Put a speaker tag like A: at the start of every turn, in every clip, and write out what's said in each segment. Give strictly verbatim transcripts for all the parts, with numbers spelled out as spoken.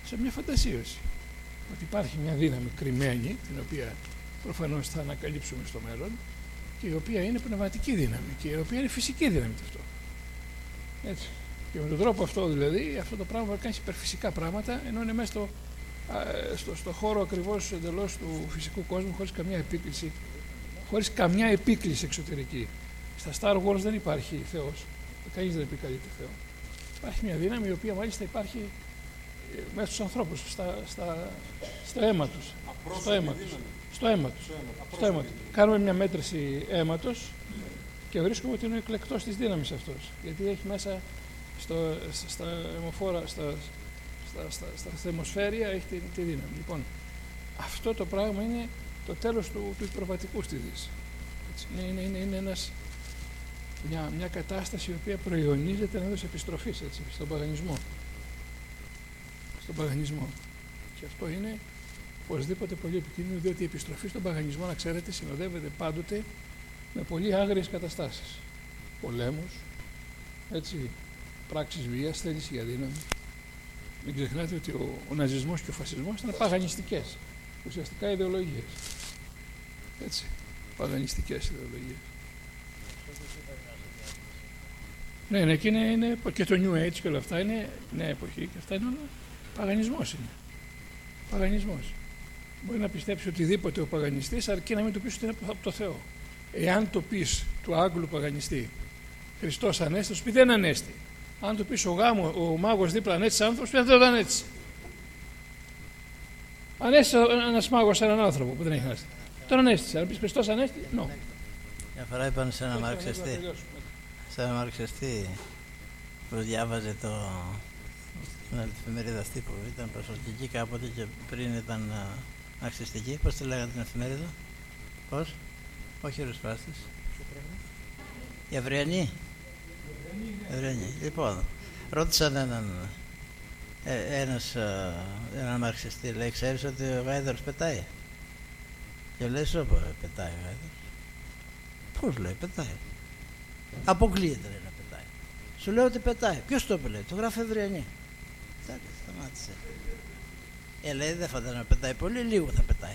A: σε μια φαντασίωση. Ότι υπάρχει μια δύναμη κρυμμένη, την οποία προφανώς θα ανακαλύψουμε στο μέλλον, και η οποία είναι πνευματική δύναμη και η οποία είναι φυσική δύναμη αυτό. Έτσι. Και με τον τρόπο αυτό δηλαδή, αυτό το πράγμα μπορεί να κάνει υπερφυσικά πράγματα, ενώ είναι μέσα στο, στο, στο χώρο ακριβώς εντελώς του φυσικού κόσμου, χωρίς καμιά επίκληση, χωρίς καμιά επίκληση εξωτερική. Στα Star Wars δεν υπάρχει Θεός, κανείς δεν επικαλείται Θεό. Υπάρχει μια δύναμη η οποία μάλιστα υπάρχει μέσα στους ανθρώπους, στα, στα, στο αίμα τους. Στο αίμα τους. Στο αίμα τους. Στο αίμα τους. Κάνουμε μια μέτρηση αίματος και βρίσκουμε ότι είναι εκλεκτός της δύναμης αυτός. Γιατί έχει μέσα στο, στα αιμοφόρα, στα, στα, στα, στα θερμοσφαίρια έχει τη, τη δύναμη. Λοιπόν, αυτό το πράγμα είναι το τέλος του, του υπερβατικού στη Δύση. Είναι, είναι, είναι, είναι ένας, μια, μια κατάσταση η οποία προϊονίζεται εντός επιστροφής έτσι, στον παγανισμό. Στον παγανισμό. Και αυτό είναι οπωσδήποτε πολύ επικίνδυνο, διότι η επιστροφή στον παγανισμό, να ξέρετε, συνοδεύεται πάντοτε με πολύ άγριες καταστάσεις. Πολέμους, έτσι, πράξεις βίας, θέληση για δύναμη. Μην ξεχνάτε ότι ο, ο ναζισμός και ο φασισμός ήταν παγανιστικές, ουσιαστικά ιδεολογίες. Έτσι, παγανιστικές ιδεολογίες. Ναι, ναι, και, είναι, είναι, και το New Age και όλα αυτά είναι νέα εποχή και αυτά είναι όλα παγανισμός είναι. Παγανισμός. Μπορεί να πιστέψει οτιδήποτε ο παγανιστής, αρκεί να μην του πεις ότι είναι από το Θεό. Εάν το πεις του Άγγλου παγανιστή Χριστός Ανέστη, θα σου πει δεν ανέστη. Αν του πεις ο, γάμο, ο μάγος δίπλα ανέστησε άνθρωπος, δεν τον ανέστησε. Ανέστησε ένας μάγος σε έναν άνθρωπο που δεν έχει ανέστη. Τον ανέστησε. Αν πεις Χριστός Ανέστη, no.
B: Μια φορά είπαν σε ένα μαρξιστή, σε ένα μαρξιστή που διάβαζε το, την εφημερίδα τύπου, ήταν προσωπική κάποτε και πριν ήταν μαρξιστική. Πώς τη λέγανε την εφημερίδα, πώς, όχι ο Ρουσπάστης, η Αυριανή. Αυριανή. Λοιπόν, ρώτησαν έναν, ε, ένας, έναν μαρξιστή, λέει, ξέρεις ότι ο Γάιδαρος πετάει? Και λέει, σώπα, πετάει ο Γάιδαρος. Πώς, λέει, πετάει? Αποκλείεται, λέει, να πετάει. Σου λέω ότι πετάει. Ποιος το είπε, λέει, το γράφει Αυριανή. Τάκη, σταμάτησε. Ε, λέει, δεν φαντάζομαι να πετάει πολύ, λίγο θα πετάει.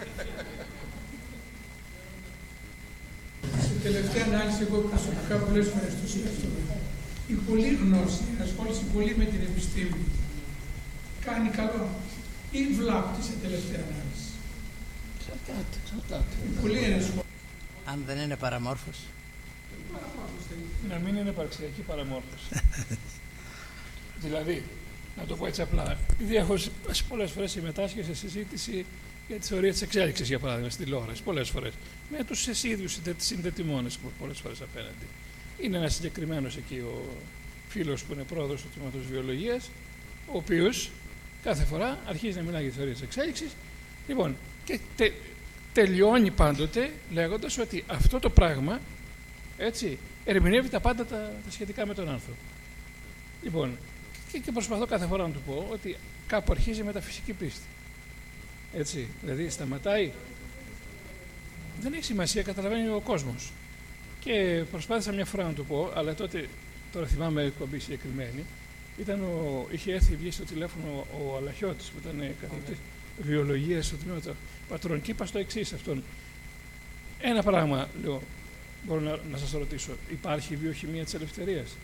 C: Σε τελευταία ανάλυση, εγώ προσωπικά πολλές φορές το σκέφτομαι. Η πολλή γνώση, η ασχόληση πολύ με την επιστήμη, κάνει καλό ή βλάπτει σε τελευταία ανάλυση?
A: Εξαρτάται, εξαρτάται.
C: Η πολλή ενασχόληση.
B: Αν δεν είναι παραμόρφωση.
A: Να μην είναι υπαρξιακή παραμόρφωση. Δηλαδή, να το πω έτσι απλά, επειδή έχω πολλές φορές συμμετάσχει σε συζήτηση για τη θεωρία της εξέλιξης, για παράδειγμα, στη τηλεόραση, πολλές φορές, με τους ίδιους συνδετημόνες πολλές φορές απέναντι. Είναι ένας συγκεκριμένος εκεί ο φίλος που είναι πρόεδρος του τμήματος βιολογίας, ο οποίος κάθε φορά αρχίζει να μιλάει για τη θεωρία της εξέλιξης. Λοιπόν, και τε, τελειώνει πάντοτε λέγοντας ότι αυτό το πράγμα, έτσι, ερμηνεύει τα πάντα τα, τα σχετικά με τον άνθρωπο. Λοιπόν, και, και προσπαθώ κάθε φορά να του πω ότι κάπου αρχίζει με τα φυσική πίστη. Έτσι, δηλαδή σταματάει, δεν έχει σημασία, καταλαβαίνει ο κόσμος. Και προσπάθησα μια φορά να του πω, αλλά τότε, τώρα θυμάμαι εκπομπή συγκεκριμένη, ήταν ο, είχε έρθει βγει στο τηλέφωνο ο, ο Αλαχιώτης που ήταν καθηγητής βιολογίας στο τμήμα του πατρών και είπα στο εξής αυτόν. Ένα πράγμα, λέω, μπορώ να, να σας ρωτήσω, υπάρχει βιοχημία της ελευθερίας?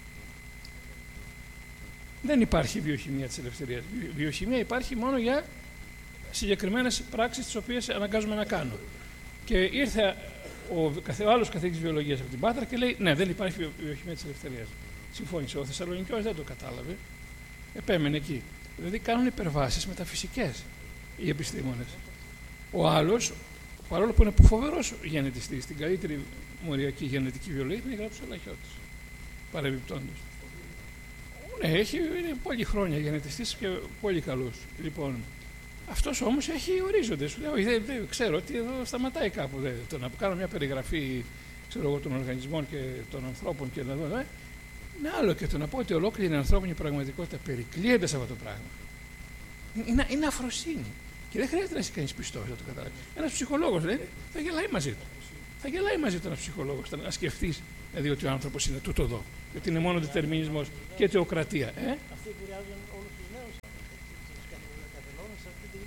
A: Δεν υπάρχει βιοχημία της ελευθερίας. Βιοχημία υπάρχει μόνο για συγκεκριμένες πράξεις τις οποίες αναγκάζομαι να κάνω. Και ήρθε ο, ο άλλος καθηγητής βιολογίας από την Πάτρα και λέει: ναι, δεν υπάρχει βιοχημία της ελευθερίας. Συμφώνησε. Ο Θεσσαλονικιός δεν το κατάλαβε. Επέμενε εκεί. Δηλαδή κάνουν υπερβάσεις μεταφυσικές οι επιστήμονες. Ο άλλος, παρόλο που είναι φοβερός γενετιστής, στην καλύτερη μοριακή γενετική βιολογία, την έγραψε ο Λαχιώτης. Παρεμπιπτόντως. Ναι, έχει, είναι πολύ χρόνια γενετιστής και πολύ καλός. Λοιπόν, αυτός όμως έχει ορίζοντες. Σου λέω, δεν, δεν ξέρω ότι εδώ σταματάει κάπου. Δε, το να κάνω μια περιγραφή, ξέρω εγώ, των οργανισμών και των ανθρώπων και να δω. Ε, είναι άλλο και το να πω ότι ολόκληρη η ανθρώπινη πραγματικότητα περικλείεται σε αυτό το πράγμα. Είναι, είναι αφροσύνη. Και δεν χρειάζεται να είσαι κανείς πιστός να το καταλάβει. Ένας ψυχολόγος λέει, θα γελάει μαζί του. Θα γελάει μαζί του ένας ψυχολόγος. Να σκεφτείς δηλαδή ότι ο άνθρωπος είναι τούτο εδώ. Γιατί είναι μόνο δετερμινισμός και θεοκρατία. Ε?
B: Αυτοί επηρεάζουν όλους τους νέους.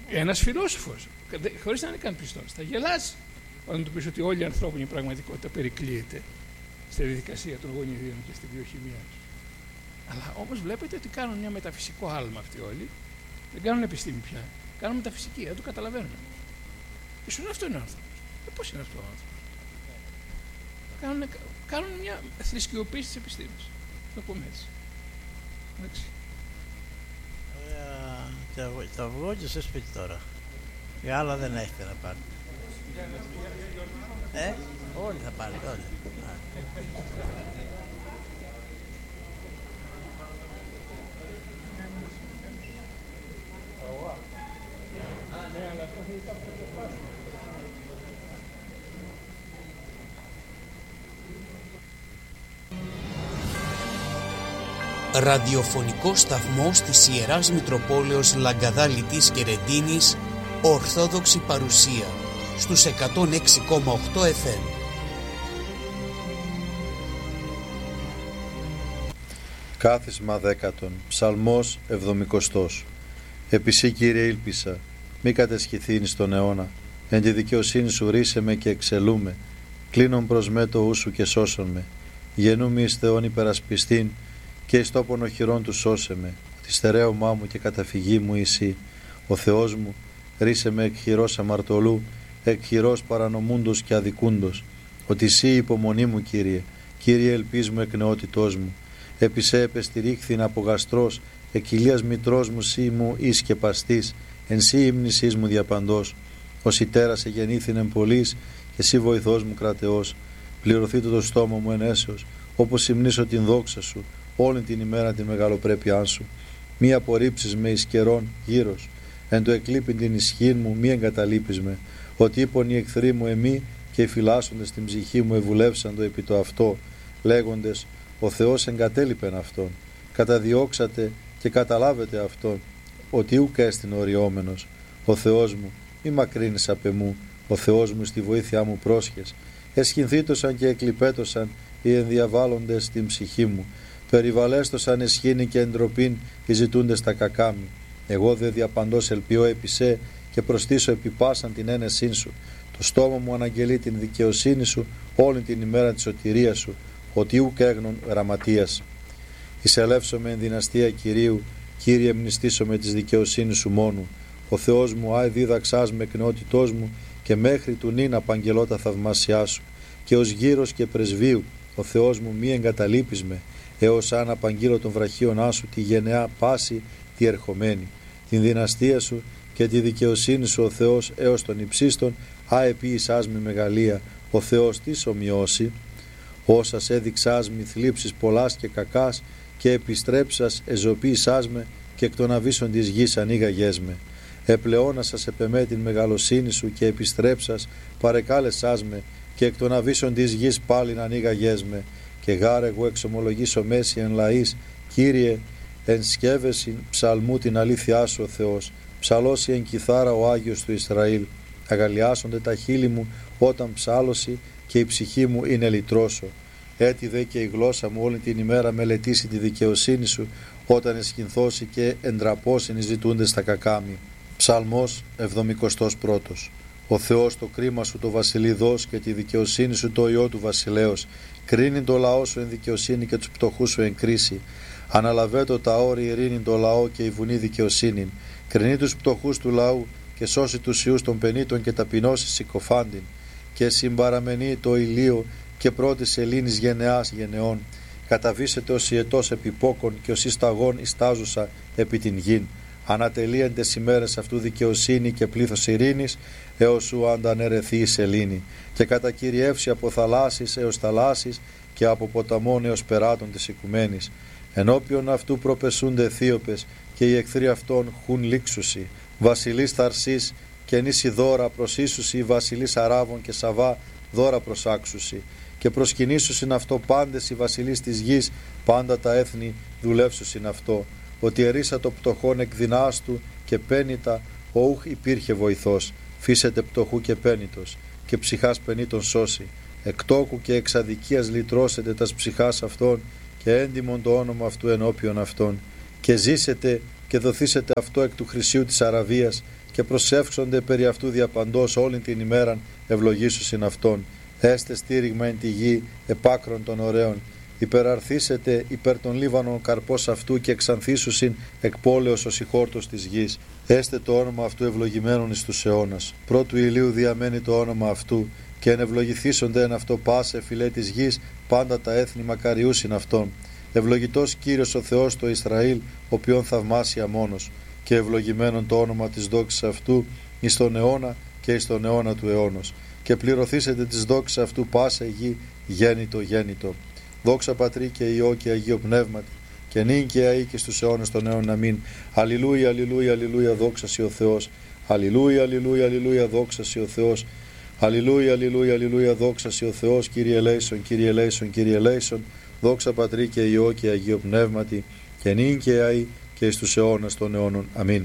A: Ένας φιλόσοφος, χωρίς να είναι καν πιστός, θα γελάσει όταν του πεις ότι όλη η ανθρώπινη πραγματικότητα περικλείεται στη διαδικασία των γονιδίων και στη βιοχημία τους. Αλλά όμως βλέπετε ότι κάνουν μια μεταφυσικό άλμα αυτοί όλοι. Δεν κάνουν επιστήμη πια. Κάνουν μεταφυσική, δεν το καταλαβαίνουν. Ίσως αυτό είναι ο άνθρωπος. Ε, πώς είναι αυτό ο άνθρωπος? Κάνουν, κάνουν μια θρησκειοποίηση της επιστήμης. Το πούμε έτσι. Εντάξει.
B: Ε, το αυγό και σε σπίτι τώρα. Οι άλλα δεν έχετε να πάρετε. Ε, όλοι θα πάρετε, όλοι.
D: Ραδιοφωνικό σταθμός της Ιεράς Μητροπόλεως Λαγκαδάλητης και Ρεντίνης, Ορθόδοξη παρουσία, στους εκατόν έξι κόμμα οκτώ εφ εμ.
E: Κάθισμα δέκατον, Ψαλμός εβδομηκοστός. Επισύ, Κύριε, ήλπισα, μη κατεσχηθήνεις στον αιώνα. Εν τη δικαιοσύνη σου ρίσε με και εξελούμε. Κλείνον προς με το ου σου και σώσον με. Γεννούμι εις Θεόν υπερασπιστήν και εις τόπον οχυρών του σώσε με. Τη στερέωμά μου και καταφυγή μου εσύ. Ο Θεός μου, ρίσε με εκ χειρός αμαρτωλού, εκ χειρός παρανομούντος και αδικούντος. Ότι εσύ υπομονή μου, Κύριε, Κύριε ελπίς μου εκ νεότητός μου. Επί σε επεστηρίχθην από γαστρός, εκ ηλίας μητρός μου σύ μου εις και παστής, εν σύ ύμνησής μου διαπαντός. Ως η τέρας εγεννήθην εν πολλής, και εσύ βοηθός μου κρατεός. Πληρωθεί το, το στόμα μου εν έσεως, όπως υμνήσω την δόξα σου, όλη την ημέρα την μεγαλοπρέπειά σου. Μη απορρίψεις με εις καιρών γύρος, εν το εκλείπειν την ισχύ μου μη εγκαταλείπεις με. Ότι είπον οι εχθροί μου εμεί και οι φυλάσσοντες την ψυχή μου ευουλεύσαν το επί το αυτό, λέγοντες ο Θεός εγκατέλειπεν αυτόν. Καταδιώξατε και καταλάβετε αυτόν, ότι ούκ έστιν οριόμενος. Ο Θεός μου, μη μακρύνεις απ' εμού, ο Θεός μου στη βοήθειά μου πρόσχες. Εσχυνθήτωσαν και εκλειπέτωσαν οι ενδιαβάλλοντες την ψυχή μου. Περιβαλέστωσαν εσχήνη και εντροπήν οι ζητούντες τα κακά μου. Εγώ δε διαπαντός ελπιώ επί σε και προστήσω επί πάσαν την ένεσήν σου. Το στόμα μου αναγγελεί την δικαιοσύνη σου όλη την ημέρα της σωτηρίας σου, ότι ούκ έγνων γραμματείας. Εισελεύσομαι εν δυναστεία Κυρίου, Κύριε μνηστήσομαι της δικαιοσύνης σου μόνου. Ο Θεός μου άι δίδαξάς με εκ νεότητός μου και μέχρι του νυν απαγγελώ τα θαυμάσιά σου. Και ως γύρος και πρεσβείου, ο Θεός μου μη εγκαταλείπεις με, έως αν απαγγείλω των βραχίωνά σου τη γενεά πάση τη ερχομένη. Την δυναστεία σου και τη δικαιοσύνη σου ο Θεός έως των υψίστων, α επίησάς με μεγαλεία, ο Θεός της ομοιώσει. Όσας έδειξάς μη θλίψεις πολλάς και κακάς και επιστρέψας εζωποίησάς με και εκ των αβύσσων της γης ανοίγαγές με. Επλεώνασας επεμέ την μεγαλοσύνη σου και επιστρέψας παρεκάλεσάς με και εκ των αβύσσων της γης πάλιν ανοίγαγές με. Και γάρε εγώ εξομολογήσω μέση εν λαής, Κύριε εν σκεύεσιν ψαλμού την αλήθειά σου ο Θεός. Ψαλώσει εν κιθάρα ο Άγιος του Ισραήλ. Αγαλιάσονται τα χείλη μου όταν ψάλωση και η ψυχή μου είναι λυτρώσω. Έτσι δε και η γλώσσα μου όλη την ημέρα μελετήσει τη δικαιοσύνη σου, όταν εσχυνθώσει και εντραπώσιν οι ζητούντες τα κακάμι. Ψαλμός εβδομηκοστός πρώτος. Ο Θεός το κρίμα σου το βασιλειδός και τη δικαιοσύνη σου το ιό του βασιλέως. Κρίνει το λαό σου εν δικαιοσύνη και τους πτωχούς σου εν κρίση. Αναλαβέτω τα όρη ειρήνη το λαό και η βουνή δικαιοσύνην. Κρινεί τους πτωχούς του λαού και σώσει τους ιούς των πενήτων και ταπεινώσει συκοφάντην. Και συμπαραμενεί το ηλίο και πρώτης σελήνης γενεάς γενεών. Καταβήσετε ως ιετός επιπόκον και ως ισταγών ιστάζουσα επί την γην. Ανατελείεντες ημέρες αυτού δικαιοσύνη και πλήθος ειρήνης, έως σου αντανερεθεί η σελήνη. Και κατακυριεύσει από θαλάσσης έως θαλάσσης και από ποταμών έως περάτων της οικουμένης. Ενώπιον αυτού προπεσούνται Αιθίωπες και οι εχθροί αυτών χουν λήξουσι. Βασιλείς Θαρσής και νήσι δώρα προσίσουσι, βασιλείς Αράβων και Σαβά δώρα προσάξουσι. Και προσκυνήσουσιν αυτό πάντες οι βασιλείς της γης, πάντα τα έθνη δουλεύσουσιν αυτό. Ότι ερίσα το πτωχόν εκ δεινάς του και πένητα, ο ούχ υπήρχε βοηθός. Φύσετε πτωχού και πένητος, και ψυχάς πενήτων σώσει. Εκ τόκου και εξ αδικίας λυτρώσετε τας ψυχάς αυτών, και έντιμον το όνομα αυτού ενώπιον αυτών. Και ζήσετε και δοθήσετε αυτό εκ του χρυσίου της Αραβίας και προσεύξονται περί αυτού διαπαντός όλην την ημέραν ευλογήσουσιν αυτόν. Έστε στήριγμα εν τη γη επάκρον των ωραίων. Υπεραρθήσετε υπέρ των Λίβανων καρπός αυτού και εξανθήσουσιν εκ πόλεως ως η χόρτος της γης. Έστε το όνομα αυτού ευλογημένον εις τους αιώνας. Πρώτου ηλίου διαμένει το όνομα αυτού και ενευλογηθήσονται εν αυτό πάσε φυλέ της γης πάντα τα έθνη μακαριούσιν αυτόν. Ευλογητός Κύριος ο Θεός το Ισραήλ, οποίον θαυμάσια μόνος, και ευλογημένον το όνομα της δόξης αυτού εις τον αιώνα και εις τον αιώνα του αιώνος. Και πληρωθήσετε της δόξης αυτού πάσα γη γέννητο γέννητο. Δόξα Πατρί και Υιό και Αγίο Πνεύματι, και νυν και αεί και στους αιώνες των αιώνων. Αμήν. Αλληλούια, αλληλούια, αλληλούια, δόξα σοι ο Θεός. Αλληλούια, αλληλούια, αλληλούια, δόξα σοι ο Θεός. Αλληλούια, αλληλούια, αλληλούια, δόξα σοι ο Θεός. Κύριε ελέησον, Κύριε ελέησον, Κύριε ελέησον. Δόξα Πατρί και Υιό και Αγίο Πνεύματι, και νυν και αεί και εις τους αιώνες των αιώνων. Αμήν.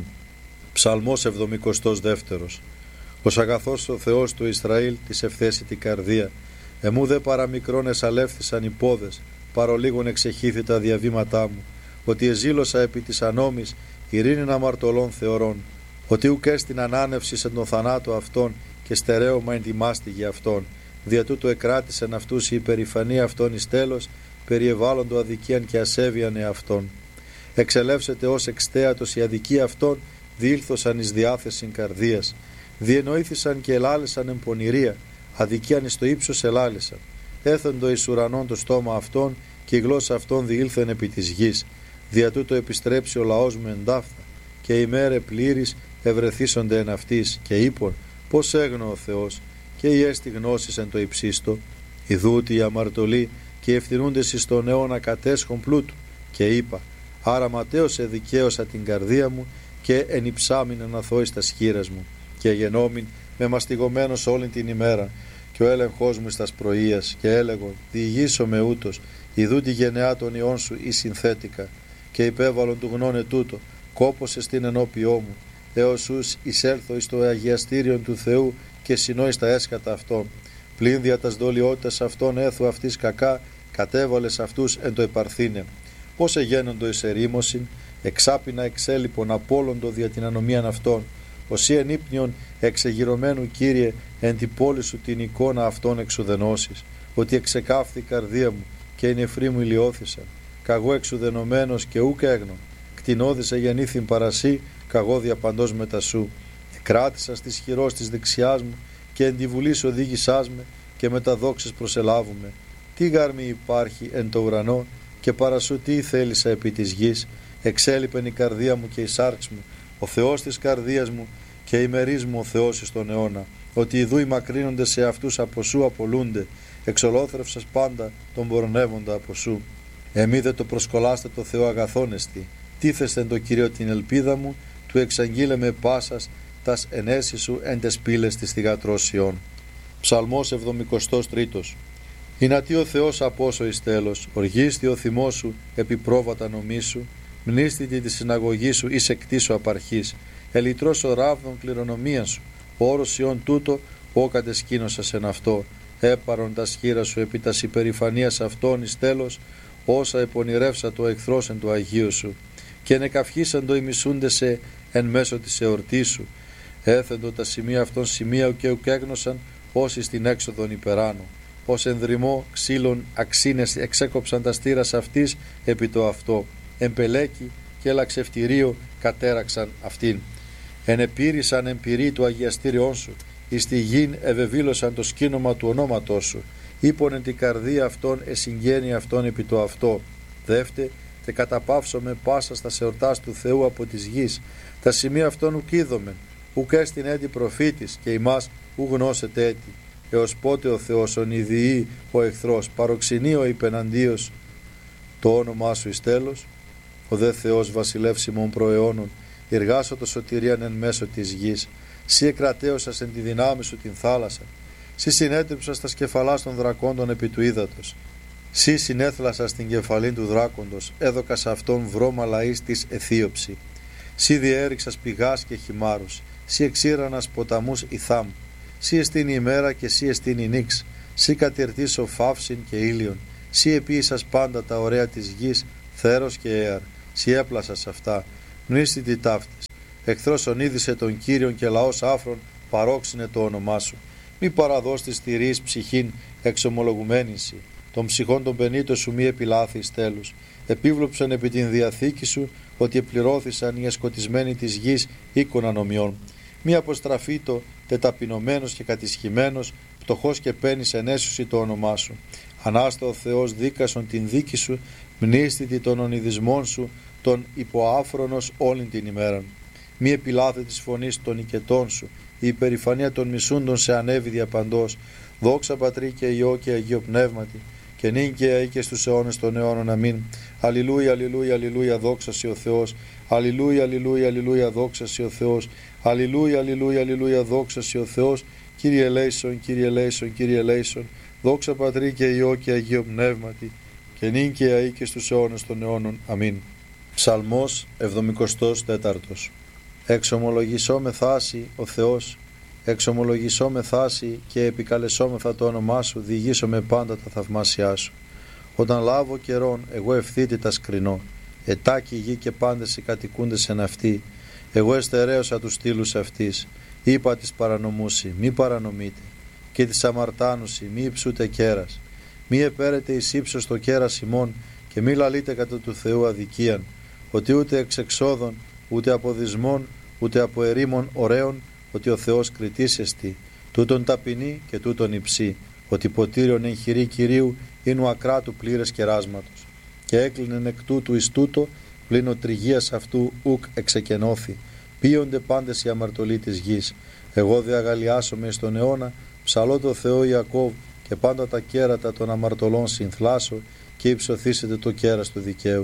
E: Ψαλμός εβδομηκοστός δεύτερος. Ως αγαθός ο Θεός του Ισραήλ της ευθέσει την καρδία. Εμού δε παραμικρόν εσαλεύθησαν οι πόδες, παρολίγων εξεχήθη τα διαβήματά μου. Ότι εζήλωσα επί της ανόμης ειρήνην αμαρτωλών θεωρών. Ότι ουκ έστιν ανάνευση εν τον θανάτο αυτών και στερέωμα εν τη μάστιγη αυτών. Δια τούτου εκράτησεν αυτούς η υπερηφανία αυτών εις τέλος, περιεβάλλοντο αδικίαν και ασέβιαν εαυτών. Εξελεύσετε ως εξτέατος η αδικία αυτών, διήλθωσαν εις διάθεσιν καρδίας. Διενοήθησαν και ελάλησαν εν πονηρία, αδικίαν εις το ύψος ελάλησαν. Έθεντο εις ουρανών το στόμα αυτών, και η γλώσσα αυτών διήλθεν επί της γης. Δια τούτο επιστρέψει ο λαός μου εντάφθα, και η μέρε πλήρης ευρεθήσονται εν αυτής, και είπον, πώς έγνω ο Θεός, και η έστη γνώσης εν το υψίστο. Ιδούτη οι αμαρτωλοί και ευθυνούντες εις τον αιώνα κατέσχον πλούτου. Και είπα, άρα ματέως εδικαίωσα την καρδία μου, και ενυψάμιν εναθώ εις τα σχήρας μου. Και γενόμην με μαστιγωμένος όλη την ημέρα, και ο έλεγχός μου εις τας πρωίας, και έλεγον, διηγήσω με ούτως, ιδού τη γενεά των ιών σου ή συνθέτικα, και υπέβαλον του γνώνε τούτο, κόπωσε στην ενώπιό μου, έως ους εισέλθω εις το αγιαστήριον του Θεού, και συνώ εις τα έσκατα αυτών. Πλην δια τας δολιότητας αυτών έθου αυτής κακά, κατέβαλες αυτούς εν το επαρθήνε. Πώς εγένοντο εις ερήμωσιν, εξάπινα εξέλιπον απόλοντο δια την ανομίαν αυτών. Οσί εν ύπνιον εξεγυρωμένου Κύριε, εν την πόλη σου την εικόνα αυτών εξουδενώσεις. Ότι εξεκάφθη η καρδία μου, και οι νεφροί μου ηλιώθησαν. Καγώ εξουδενωμένος και ούκ έγνων. Κτηνώδησε γεννήθην παρασύ, καγώ διαπαντός μετά σου. Κράτησα στις χειρός της δεξιάς μου, και εν τη βουλής οδήγησάς με, και με τα δόξες προσελάβουμε. Τι γάρμη υπάρχει εν το ουρανό, και παρασού τι θέλησα επί της γης. Εξέλιπεν η καρδία μου και η σάρξ μου, ο Θεός της καρδίας μου, και ημερής μου ο Θεός εις τον αιώνα. Ότι ιδού οι μακρύνονται σε αυτούς από σου απολούνται, εξολόθρευσας πάντα τον πορνεύοντα από σου. Εμεί δε το προσκολάστε το Θεό αγαθόνεστη. Τίθεστε το Κύριο την ελπίδα μου, του εξαγγείλε με πάσας τας ενέσεις σου εν τες πύλες της θυγατρώσιών. Ψαλμός εβδομηκοστός τρίτος. Ηνατί ο Θεός απόσο εις τέλος, οργίστη ο θυμός σου επί πρόβατα νομίσου, μνήστητη τη συναγωγή σου εις εκτίσου απαρχής, ελυτρός ο ράβδον κληρονομία σου, όρος ιών τούτο, ό κατεσκήνωσας εν αυτό, έπαρον τα σχήρα σου επί τας υπερηφανίας αυτών εις τέλος, όσα επονηρεύσα το εχθρός εν του Αγίου σου, και νεκαυχήσαν το ημισούνται σε εν μέσω της εορτής σου, έθεντο τα σημεία αυτών σημεία και ουκέγνωσαν όσοι στην έξοδον υπεράνω. Ως ενδρυμό ξύλων αξίνες εξέκοψαν τα στήρας αυτής επί το αυτό, εμπελέκι και λαξευτηρίο κατέραξαν αυτήν. Ενεπήρησαν εμπειρή του αγιαστήριών σου, εις τη γην ευεβήλωσαν το σκήνομα του ονόματός σου, είπον εν την καρδία αυτών εσυγγένει αυτών επί το αυτό. Δεύτε, τε καταπαύσω με πάσα στα εορτάς του Θεού από της γης, τα σημεία αυτών ουκ είδομεν, ουκ έστιν έτη προφήτης, και ημάς ου γνώσετε έτη. Έως πότε ο Θεός ονειδιεί ο εχθρός, παροξενεί ο υπεναντίος το όνομά σου εις τέλος. Ο δε Θεός βασιλεύσιμων προαιώνων, εργάσω το σωτηρίαν εν μέσω της γης. Σύ εκρατέωσας εν τη δυνάμει σου την θάλασσα. Σύ συνέτριψας τα σκεφαλάς των δρακόντων επί του ύδατος. Σύ συνέθλασας την κεφαλήν του δράκοντος, έδωκας αυτόν βρώμα λαής της αιθίωψη. Σύ διέριξας πηγάς και χυμάρους, σύ εξήρανας ποταμούς ηθάμ. Σύ εστίν η ημέρα και σύ εστίν η νύξ, σύ κατηρτήσω φαύσιν και ήλιον, σύ επίησας πάντα τα ωραία της γης, θέρος και έαρ, σύ έπλασας αυτά. μνήστητη ταύτης. Εχθρός ονείδησε τον Κύριον και λαός άφρον παρόξυνε το όνομά σου. Μη παραδώσει τη στηρής ψυχήν εξομολογουμένηση, των ψυχών των πενήτων σου μη επιλάθεις τέλους. Επίβλοψαν επί την διαθήκη σου ότι επληρώθησαν οι εσκοτισμένοι της γης οίκων ανομιών. Μη αποστραφήτω τεταπεινωμένος και κατησχημένος, πτωχός και παίρνεις ενέσωση το όνομά σου. Ανάστα ο Θεός δίκασον την δίκη σου, μνήστητη των ονειδισμών σου, τον υποάφρονος όλην την ημέραν. Μη επιλάθε της φωνής των οικετών σου, η υπερηφανία των μισούντων σε ανέβη διαπαντός. Δόξα Πατρί και Υιό και Αγίο Πνεύματι, και νυν και αεί και στους αιώνες των αιώνων. Αμήν. Αλληλούια, αλληλούια, αλληλούια, δόξα σοι ο Θεός. Αλληλούια, αλληλούια, αλληλούια, δόξα σοι ο Θεός. Αλληλούια, αλληλούια, αλληλούια, δόξα σοι ο Θεός. Κύριε ελέησον, Κύριε ελέησον, Κύριε ελέησον. Δόξα Πατρί και Υιό και Αγίο Πνεύματι, και νυν και αεί και στους αιώνες των αιώνων. Αμήν. Ψαλμός εβδομηκοστός τέταρτος. Εξομολογησό με θάση ο Θεός, εξομολογησό με θάση και επικαλεσόμεθα το όνομά σου, διηγήσω με πάντα τα θαυμάσια σου. Όταν λάβω καιρόν, εγώ ευθύτητα σκρινώ, ετάκι γη και πάντες οι κατοικούντες εν αυτή. Εγώ εστερέωσα τους στήλους αυτής, είπα της παρανομούσι, μη παρανομείτε, και της αμαρτάνουσι, μη υψούτε κέρας. Μη επέρετε εις ύψος το κέρας ημών, και μη λαλείτε κατά του Θεού αδικίαν, ότι ούτε εξ εξόδων, ούτε από δυσμών, ούτε από ερήμων ωραίων, ότι ο Θεός κριτής εστι, τούτον ταπεινή και τούτον υψή, ότι ποτήριον εν χειρή Κυρίου είναι ο ακράτου πλήρες κεράσματος. Και έκλεινεν εκ τούτου εις τούτο, πλην ο τριγίας αυτού ουκ εξεκενώθη, πίονται πάντες οι αμαρτωλοί της γης. Εγώ δε αγαλιάσομαι εις τον αιώνα, ψαλώ το Θεό Ιακώβ, και πάντα τα κέρατα των αμαρτωλών συνθλάσω, και υψωθήσετε το κέρας του δικαίου.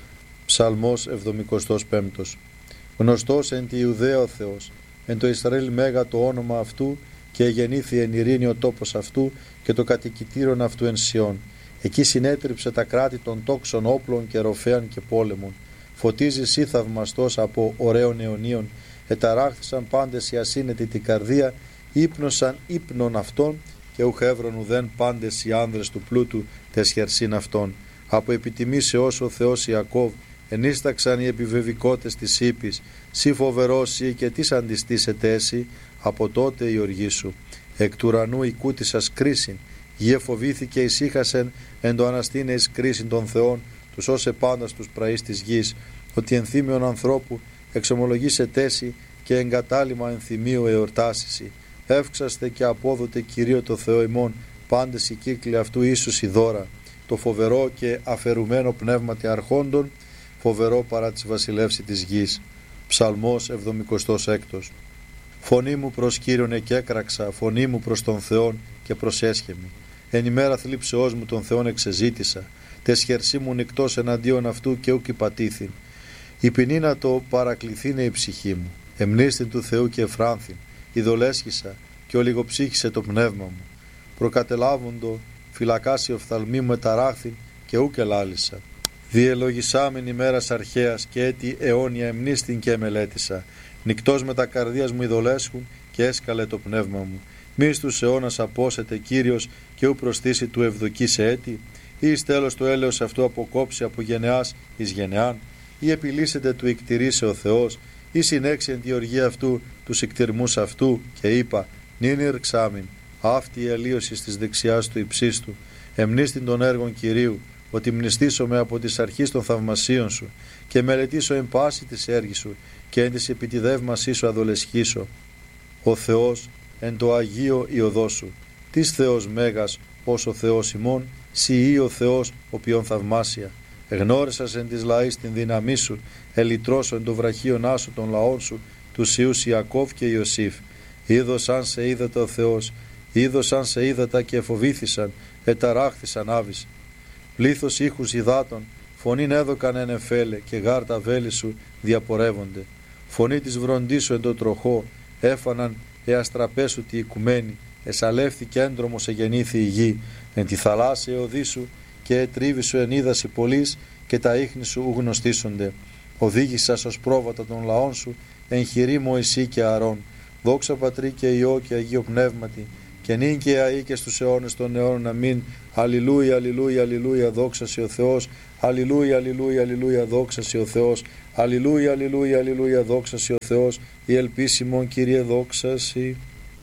E: Ψαλμός εβδομηκοστός πέμπτος. Γνωστός εν τη Ιουδαία ο Θεός, εν το Ισραήλ μέγα το όνομα αυτού, και γεννήθη εν ειρήνη ο τόπος αυτού, και το κατοικητήρον αυτού εν Σιών. Εκεί συνέτριψε τα κράτη των τόξων όπλων και ροφέαν και πόλεμων. Φωτίζει σύ θαυμαστός από ωραίων αιωνίων, εταράχθησαν πάντες οι ασύνετοι την καρδία, ύπνωσαν ύπνων αυτών, και ουχ έβρον ουδέν πάντες οι άνδρες του πλούτου τες χερσίν αυτών. Από επιτιμήσεώς ο Θεός Ιακώβ, ενίσταξαν οι επιβεβικότες της ύπης, σύ φοβερός ή και τις αντιστήσετε έσυ, από τότε η οργή σου. Εκ του ουρανού οικούτησας κρίσιν, γη εφοβήθηκε ησύχασεν, εν το αναστήνε εις κρίσιν των Θεών, τους όσε πάντα στους πραείς της γης, ότι ενθύμιον ανθρώπου εξομολογήσε τέση, και εγκατάλημα ενθυμίου εορτάσισι. Εύξαστε και απόδοτε Κυρίω το Θεό ημών, πάντες οι κύκλοι αυτού ίσους η δώρα, το φοβερό και αφαιρουμένο πνεύματι αρχόντων, φοβερό παρά της βασιλεύση της γης. Ψαλμός εβδομηκοστός έκτος. Φωνή μου προς Κύριον εκέκραξα, φωνή μου προς τον Θεόν και προσέσχεμη. Εν ημέρα θλίψεώς μου τον Θεόν εξεζήτησα, τες χερσί μου νυκτός εναντίον αυτού και ούκ υπατήθην. Η ποινή να το παρακληθήνε η ψυχή μου, εμνίστην του Θεού και εφράνθην, ειδολέσχησα και ολιγοψύχησε το πνεύμα μου. Προκατελάβοντο φυλακάσει οφθαλμή μου εταράχθην και ούκ ελάλησα. Διελογισάμεν ημέρας αρχαίας και έτη αιώνια εμνίστην και μελέτησα. Νυκτός με τα καρδίας μου ειδολέσχουν και έσκαλε το πνεύμα μου. Μη στους αιώνας απόσετε Κύριος και ου προστήσει του ευδοκή σε έτη, ή εις τέλος το έλεος αυτού αποκόψει από γενεάς εις γενεάν, ή επιλύσετε του εκτηρήσε ο Θεός, ή συνέξει εν τη οργή αυτού τους εκτιρμούς αυτού, και είπα, νυν ηρξάμιν, αυτή η αλλίωση της δεξιάς του υψίστου, εμνίστην των έργων Κυρίου, ότι μνηστήσομαι από τις αρχής των θαυμασίων σου, και μελετήσω εν πάση της έργη σου, και εν της επιτιδεύμασή σου αδολεσχήσω. Ο Θεός εν το Αγίο η οδό σου, της Θεός μέγας, ως ο Θεός ημών, σοι ή ο Θεός, οποίον θαυμάσια. Εγνώρισας εν της λαής την δύναμή σου, ελυτρώσω εν το βραχίον άσου των λαών σου, τους Ιούς Ιακώβ και Ιωσήφ. Είδωσαν σε είδατα ο Θεός, είδωσαν σε είδατα και εφοβήθησαν, εταράχθησαν άβης. Πλήθος ήχους υδάτων, φωνήν έδωκαν εν εφέλε, και γάρτα βέλη σου διαπορεύονται. Φωνή της βροντής σου εν το τροχό, έφαναν εαστραπέ σου τη οικουμένη, εσαλεύθηκε έντρομος εγεννήθη η γη, εν τη θαλάσσια οδή σου, και ετρίβη σου εν είδαση πολλής, και τα ίχνη σου ου γνωστήσονται. Οδήγησας ως πρόβατα των λαών σου, εν χειρή Μωυσή και Αρών. Δόξα Πατρί και Υιό και Αγίο Πνεύματι, και νυν και αεί και στους αιώνες των αιώνων. Αμήν. Αλληλούια, αλληλούια, αλληλούια, δόξα σοι ο Θεός. Αλληλούια, αλληλούια, αλληλούια, δόξα σοι ο Θεός. Αλληλούια, αλληλούια, αλληλούια, δόξα σοι ο Θεός. Η ελπίσιμον Κύριε δόξα σοι.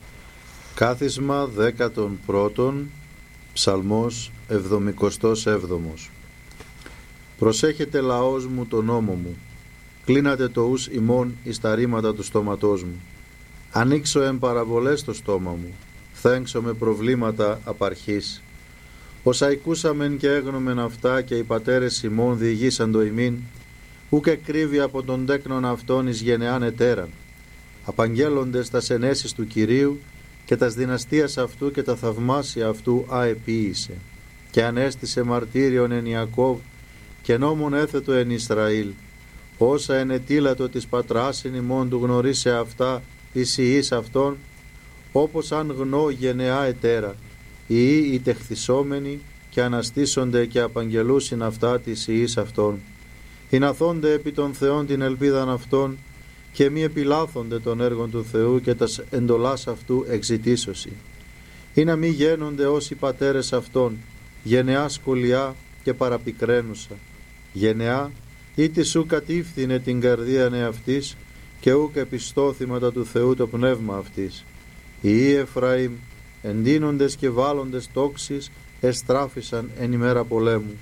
E: Κάθισμα δέκατον πρώτον, Ψαλμός εβδομηκοστός έβδομος. Προσέχετε λαός μου τον νόμο μου, κλείνατε το ους ημών εις τα ρήματα του στόματός μου. Ανοίξω εν παραβολές το στόμα μου, θέξω με προβλήματα απαρχής. Όσα ακούσαμεν και έγνομεν αυτά και οι πατέρες ημών διηγήσαν το ημίν, ούκ εκκρύβει από τον τέκνον αυτόν εις γενεάν ετέραν. Απαγγέλλοντες τας ενέσεις του Κυρίου και τας δυναστείας αυτού και τα θαυμάσια αυτού αεποίησε. Και ανέστησε μαρτύριον εν Ιακώβ και νόμον έθετο εν Ισραήλ. Όσα ενετήλατο της πατράσιν ημών του γνωρίσε αυτά της ιής αυτών, όπως αν γνώ γενεά ετέρα, οι ιοί οι τεχθισόμενοι και αναστήσονται και απαγγελούσιν αυτά της ιής αυτών. Ηναθώνται επί των Θεών την ελπίδαν αυτών και μη επιλάθονται των έργων του Θεού και τας εντολάς αυτού εξητήσωση. Ή να μη γένονται όσοι πατέρες αυτών, γενεά σκολιά και παραπικραίνουσα. Γενεά είτε σου κατήφθηνε την καρδία εαυτής και ούκ επιστώθηματα του Θεού το πνεύμα αυτής. Οι Εφραήμ εντείνοντες και βάλλοντες τόξεις εστράφησαν εν ημέρα πολέμου.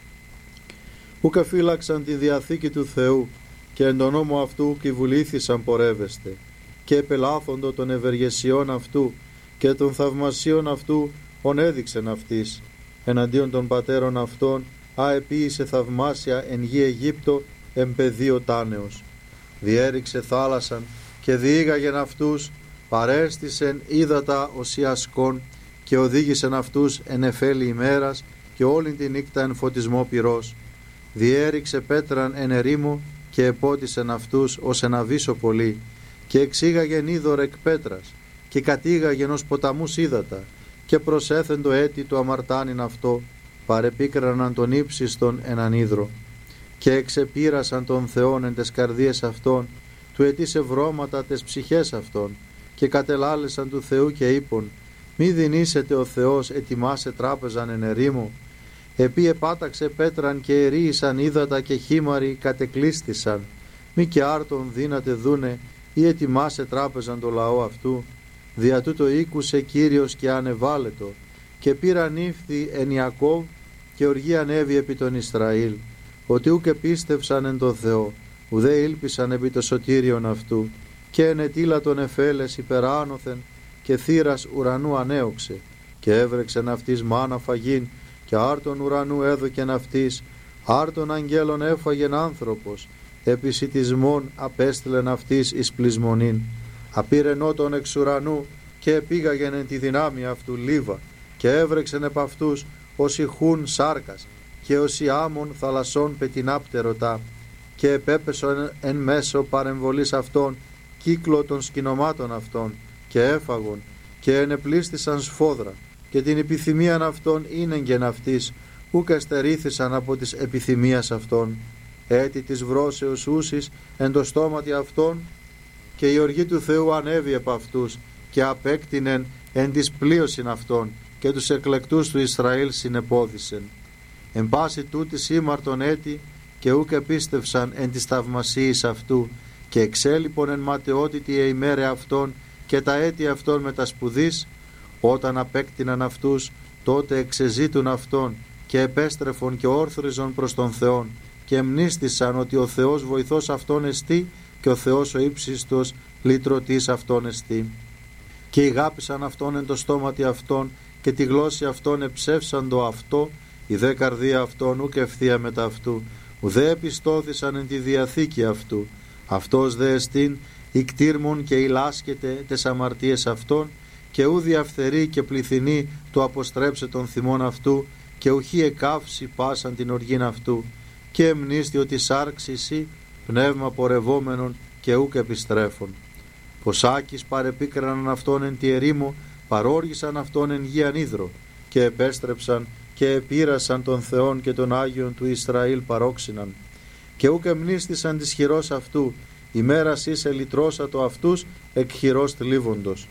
E: Ούκ φύλαξαν τη διαθήκη του Θεού και εν τον νόμο αυτού κυβουλήθησαν πορεύεστε και επελάθοντο των ευεργεσιών αυτού και των θαυμασίων αυτού ον έδειξεν αυτής. Εναντίον των πατέρων αυτών αεποίησε θαυμάσια εν γη Αιγύπτο εν πεδίο τάνεως. Διέριξε θάλασσαν και διήγαγεν αυτούς, παρέστησεν ύδατα οσιασκών και οδήγησεν αυτούς εν εφέλη ημέρας και όλην τη νύκτα εν φωτισμό πυρός. Διέριξε πέτραν εν ερήμο και επότισεν αυτούς ως ένα βύσο πολύ και εξήγαγεν είδωρ εκ πέτρας και κατήγαγεν ως ποταμούς ύδατα και προσέθεν το έτη του αμαρτάνιν αυτό, παρεπίκραναν τον ύψιστον έναν ύδρο και εξεπήρασαν τον Θεόν εν τες καρδίες αυτών, του ετήσε βρώματα τες ψυχές αυτών και κατελάλεσαν του Θεού και είπον, μη δινήσετε ο Θεός ετοιμάσε τράπεζαν εν ερήμο. Επί επάταξε πέτραν και ερίησαν ύδατα και χήμαροι κατεκλείστησαν, μη και άρτον δύνατε δούνε ή ετοιμάσε τράπεζαν το λαό αυτού. Δια τούτο ήκουσε Κύριος και ανεβάλετο και πήραν ύφθη εν Ιακώβ και οργή ανέβη επί τον Ισραήλ, ότι ούκ επίστευσαν εν το Θεό, ουδέ ήλπισαν επί το σωτήριον αυτού, και ενετήλα τον εφέλες υπεράνωθεν και θύρας ουρανού ανέωξε και έβρεξεν αυτής μάνα φαγήν και άρτον ουρανού έδωκεν αυτής, άρτον αγγέλων έφαγεν άνθρωπος, επισιτισμόν απέστειλεν αυτής εις πλεισμονήν. Απήρεν τον εξ ουρανού και επήγαγεν εν τη δυνάμει αυτού λίβα και έβρεξεν επ' αυτούς όσοι χούν σάρκας και όσοι άμμον θαλασσών πετεινάπτερωτά και επέπεσον εν μέσω παρεμβολής αυτών κύκλο των σκηνομάτων αυτών και έφαγον και ενεπλίστησαν σφόδρα και την επιθυμίαν αυτών ίνεγγεν αυτής ούκ εστερήθησαν από της επιθυμίας αυτών. Έτη της βρώσεως ούσης εν το στόματι αυτών και η οργή του Θεού ανέβη επ' αυτούς και απέκτηνεν εν της πλείωσιν αυτών και τους εκλεκτούς του Ισραήλ συνεπώθησεν. Εν πάση τούτης ήμαρτον έτη και ούκ επίστευσαν εν της θαυμασίης αυτού και εξέλιπον εν ματαιότητη εημέρε αυτών και τα έτη αυτών με τα σπουδής. Όταν απέκτηναν αυτούς τότε εξεζήτουν αυτόν και επέστρεφον και όρθριζον προς τον Θεόν και εμνίστησαν ότι ο Θεός βοηθός αυτόν εστί και ο Θεός ο ύψιστος λυτρωτής αυτόν εστί. Και ηγάπησαν αυτόν εν το στόματι αυτών και τη γλώσση αυτών εψεύσαν το αυτό, η δε καρδία αυτών ούκ ευθεία μετά αυτού, ουδέ επιστώθησαν εν τη διαθήκη αυτού. Αυτός δε εστίν ικτήρμον και ηλάσκεται τες αμαρτίες αυτών και ου διαφθερεί και πληθυνεί το αποστρέψε των θυμών αυτού και ουχή εκάυση πάσαν την οργήν αυτού και εμνίστη ότι σάρξει εσύ πνεύμα πορευόμενον και ούκ επιστρέφων. Ποσάκης παρεπίκραναν αυτόν εν τη ερήμο, παρόργησαν αυτόν εν γη ανίδρο και επέστρεψαν και επήρασαν τον Θεόν και τον Άγιον του Ισραήλ παρόξυναν και ούκ εμνίστησαν της χειρός αυτού, ημέρας είσαι λυτρώσατο αυτούς εκ χειρός θλίβοντος.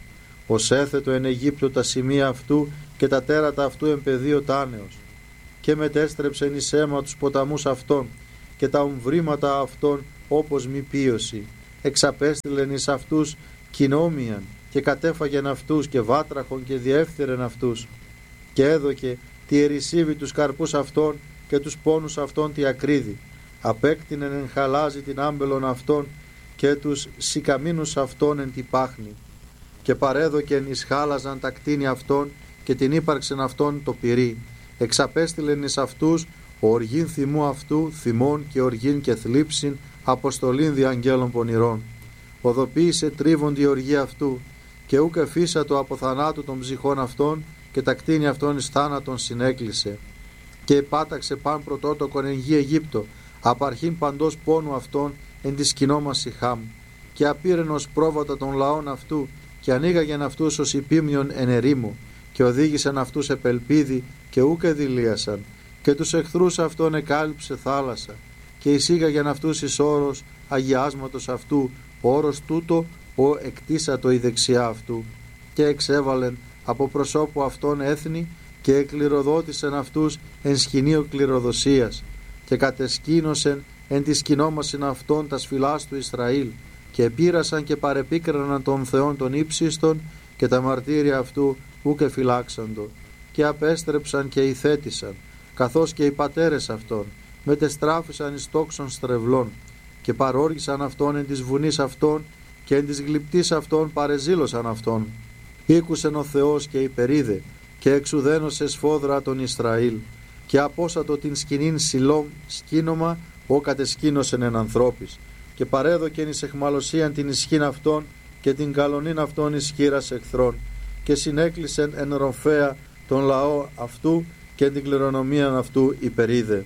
E: ως έθετο εν Αιγύπτο τα σημεία αυτού και τα τέρατα αυτού εν πεδίο τάνεως. Και μετέστρεψεν εις αίμα τους ποταμούς αυτών και τα ομβρήματα αυτών όπως μη πίωση. Εξαπέστειλεν εις αυτούς κοινόμιαν και κατέφαγεν αυτούς και βάτραχον και διέφθυρεν αυτούς. Και έδωκε τη ερησίβη τους καρπούς αυτών και τους πόνους αυτών τη ακρίδη. Απέκτηνεν εν χαλάζι την άμπελον αυτών και τους σικαμίνους αυτών εν τη πάχνη. Και παρέδοκεν εις χάλαζαν τα κτίνη αυτών και την ύπαρξεν αυτών το πυρί. Εξαπέστειλεν εις αυτούς οργήν θυμού αυτού, θυμών και οργήν και θλίψην, αποστολήν δι' αγγέλων πονηρών. Οδοποίησε τρίβον τη οργή αυτού και ούκ εφίσατο από θανάτου των ψυχών αυτών και τα κτίνη αυτών εις θάνατον συνέκλεισε. Και επάταξε παν πρωτότοκον εν γη Αιγύπτο, απαρχήν παντός πόνου αυτών εν τη σκηνόμαση Χάμ. Και απήρεν ως πρόβατα των λαών αυτού και ανοίγαγεν αυτούς ως υπήμνιον εν ερήμου και οδήγησαν αυτούς επελπίδι και ούκ εδηλίασαν και τους εχθρούς αυτών εκάλυψε θάλασσα και εισήγαγεν αυτούς εις όρος αγιάσματος αυτού, όρος τούτο ο εκτίσατο η δεξιά αυτού και εξέβαλεν από προσώπου αυτών έθνη και εκληροδότησεν αυτούς εν σκηνείο κληροδοσίας και κατεσκήνωσεν εν τη σκηνόμασιν αυτών τα σφυλάς του Ισραήλ και επήρασαν και παρεπίκραναν των Θεών των ύψιστων και τα μαρτύρια αυτού ούκ εφυλάξαντο και απέστρεψαν και ηθέτησαν καθώς και οι πατέρες αυτών μετεστράφησαν εις τόξων στρεβλών και παρόργησαν αυτόν εν της βουνής αυτών και εν της γλυπτής αυτών παρεζήλωσαν αυτόν. Ήκουσεν ο Θεός και υπερίδε και εξουδένωσε σφόδρα τον Ισραήλ και απόσατο την σκηνήν Σιλόμ σκήνομα ο κατεσκήνωσεν εν ανθρώπης και παρέδοκεν εις εχμαλωσίαν την ισχύν αυτών και την καλονήν αυτών εις χείρας εχθρών και συνέκλεισεν εν ρομφαία τον λαό αυτού και την κληρονομίαν αυτού υπερίδε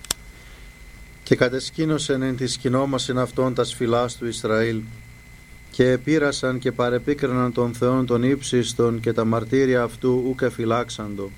E: και κατεσκήνωσεν εν τη σκηνόμασιν αυτών τα σφυλάς του Ισραήλ και επήρασαν και παρεπίκραναν των Θεών των ύψιστων και τα μαρτύρια αυτού ούκ εφυλάξαντο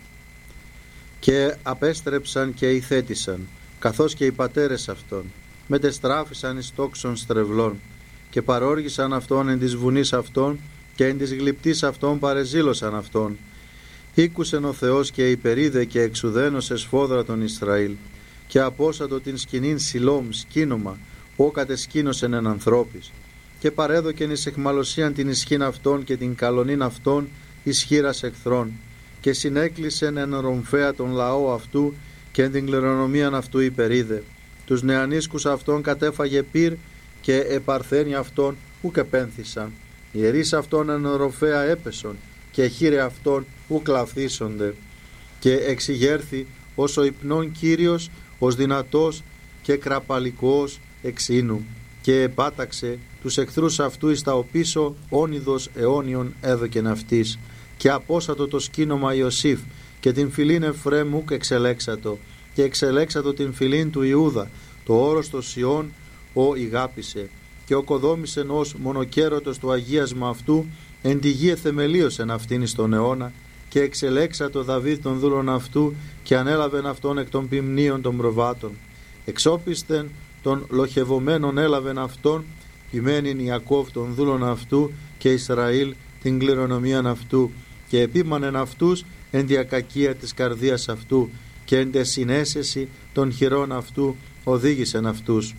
E: και απέστρεψαν και ηθέτησαν καθώς και οι πατέρες αυτών μετεστράφησαν εις τόξων στρεβλών και παρόργησαν αυτόν εν της βουνής αυτών και εν της γλυπτής αυτών παρεζήλωσαν αυτόν. Ήκουσεν ο Θεός και υπερίδε και εξουδένωσε σφόδρα τον Ισραήλ και απόσατο την σκηνήν Σιλόμ σκήνομα ο κατεσκήνωσεν εν ανθρώπης και παρέδοκεν εις εχμαλωσίαν την ισχύν αυτών και την καλονήν αυτών εις χείρας εχθρών και συνέκλεισεν εν ρομφαία τον λαό αυτού και εν την κληρονομίαν αυτού υπερίδε. Τους νεανίσκους αυτών κατέφαγε πυρ και επαρθένοι αυτών ουκ επένθησαν. Οι ιερείς αυτών εν ρομφαία έπεσον και χείρε αυτών ουκ λαφθήσονται. Και εξηγέρθη ως ο υπνών Κύριος, ως δυνατός και κραπαλικός εξήνου και επάταξε τους εχθρούς αυτού εις τα οπίσω όνειδος αιώνιον έδωκεν αυτής και απόσατο το σκήνομα Ιωσήφ και την φυλήν Εφραίμ ουκ εξελέξατο και εξελέξατο την φυλήν του Ιούδα το όρος το Σιών ο ηγάπησε και οκοδόμησεν ως μονοκέρωτος το αγίασμα αυτού εν τη γη εθεμελίωσεν αυτήν εις τον αιώνα και εξελέξατο Δαβίδ των δούλων αυτού και ανέλαβεν αυτόν εκ των ποιμνίων των προβάτων εξόπιστεν των λοχευωμένων έλαβεν αυτόν ποιμένην Ιακώβ των δούλων αυτού και Ισραήλ την κληρονομίαν αυτού και επίμανεν αυτούς εν τη ακακία της καρδίας αυτού και εν τε συνέσεση των χειρών αυτού οδήγησεν αυτούς.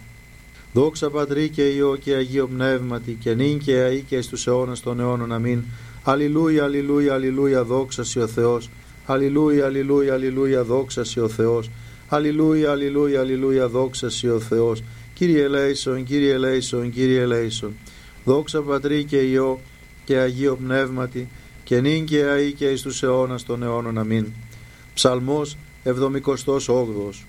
E: Δόξα Πατρί και Υιό και Αγίο Πνεύματι και νυν και αεί και εις τους αιώνας των αιώνων. Αμήν. Αλληλούια, αλληλούια, αλληλούια, δόξα σοι ο Θεός. Αλληλούια, αλληλούια, αλληλούια, δόξα σοι ο Θεός. Αλληλούια, αλληλούια, αλληλούια, δόξα σοι ο Θεός. Κύριε ελέησον, Κύριε ελέησον, Κύριε ελέησον. Δόξα Πατρί και Υιό και Αγίο Πνεύματι και νυν και αεί και εις τους αιώνας των αιώνων. Αμήν. Ψαλμός εβδομηκοστός όγδοος.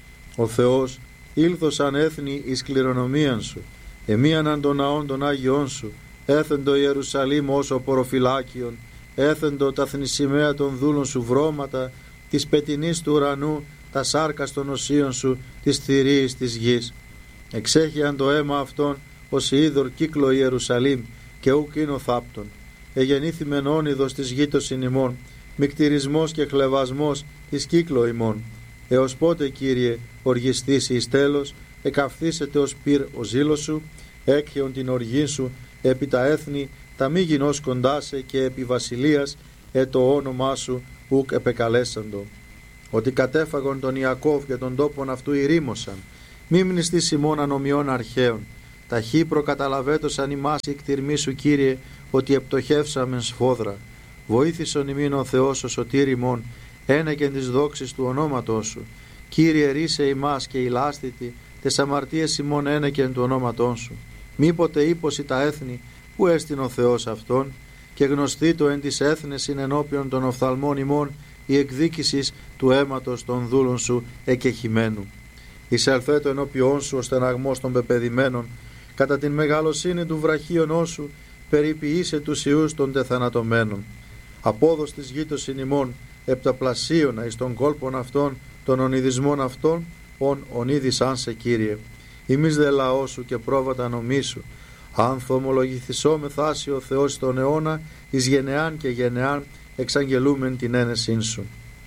E: Ο Θεός ήλθος έθνη εις κληρονομίαν σου, εμίαναν των ναών των Άγιών σου, έθεντο Ιερουσαλήμ ως ο ποροφυλάκιον, έθεντο τα θνησιμαία των δούλων σου βρώματα, της πετινής του ουρανού, τα σάρκας των οσίων σου, της θηρίης της γης. Εξέχειαν το αίμα αυτών ως είδωρ κύκλο Ιερουσαλήμ, και ουκ είναι ο θάπτων. Εγεννήθημεν όνειδος της γήτωσιν ημών, μικτηρισμός και χλεβασμός της κύκλο ημών. Έως πότε, Κύριε, οργιστήσει εις τέλος, εκαυθήσετε ως πυρ ο ζήλος σου, έκχεον την οργή σου επί τα έθνη, τα μη γινώς κοντάσε και επί βασιλείας, ε το όνομά σου ουκ επεκαλέσαντο. Ότι κατέφαγον τον Ιακώβ και τον τόπον αυτού ηρήμωσαν, μη μνηστείς ημών ανομιών αρχαίων. Ταχύ προκαταλαβέτωσαν ημάς η εκτιρμή σου, Κύριε, ότι επτοχεύσαμεν σφόδρα. Βοήθησον ημίν ο Θεός ο σωτήρ ημών, ένεκεν της δόξης του ονόματός σου. Κύριε, ρίσε ημάς και ηλάστητη, τες αμαρτίες ημών ένεκεν του ονόματός σου. Μήποτε ύποσι τα έθνη, που έστειν ο Θεός αυτόν, και γνωστή το εν της έθνες ειν ενώπιον των οφθαλμών ημών η εκδίκησης του αίματος των δούλων σου εκεχημένου. Εισελθέτω ενώπιόν σου ο στεναγμός των πεπεδημένων, κατά την μεγαλοσύνη του βραχίωνός σου περιποιήσε τους ιούς των τεθανατωμένων. Απόδος της γήτος ημών επταπλασίωνα εις των κόλπων αυτών των ονειδισμών αυτών, ον ονίδησαν σε, Κύριε. Ημείς δε λαός σου και πρόβατα νομής σου, αν θομολογηθισό με θάση ο Θεός στον αιώνα, εις γενεάν και γενεάν εξαγγελούμεν την ένεσήν σου.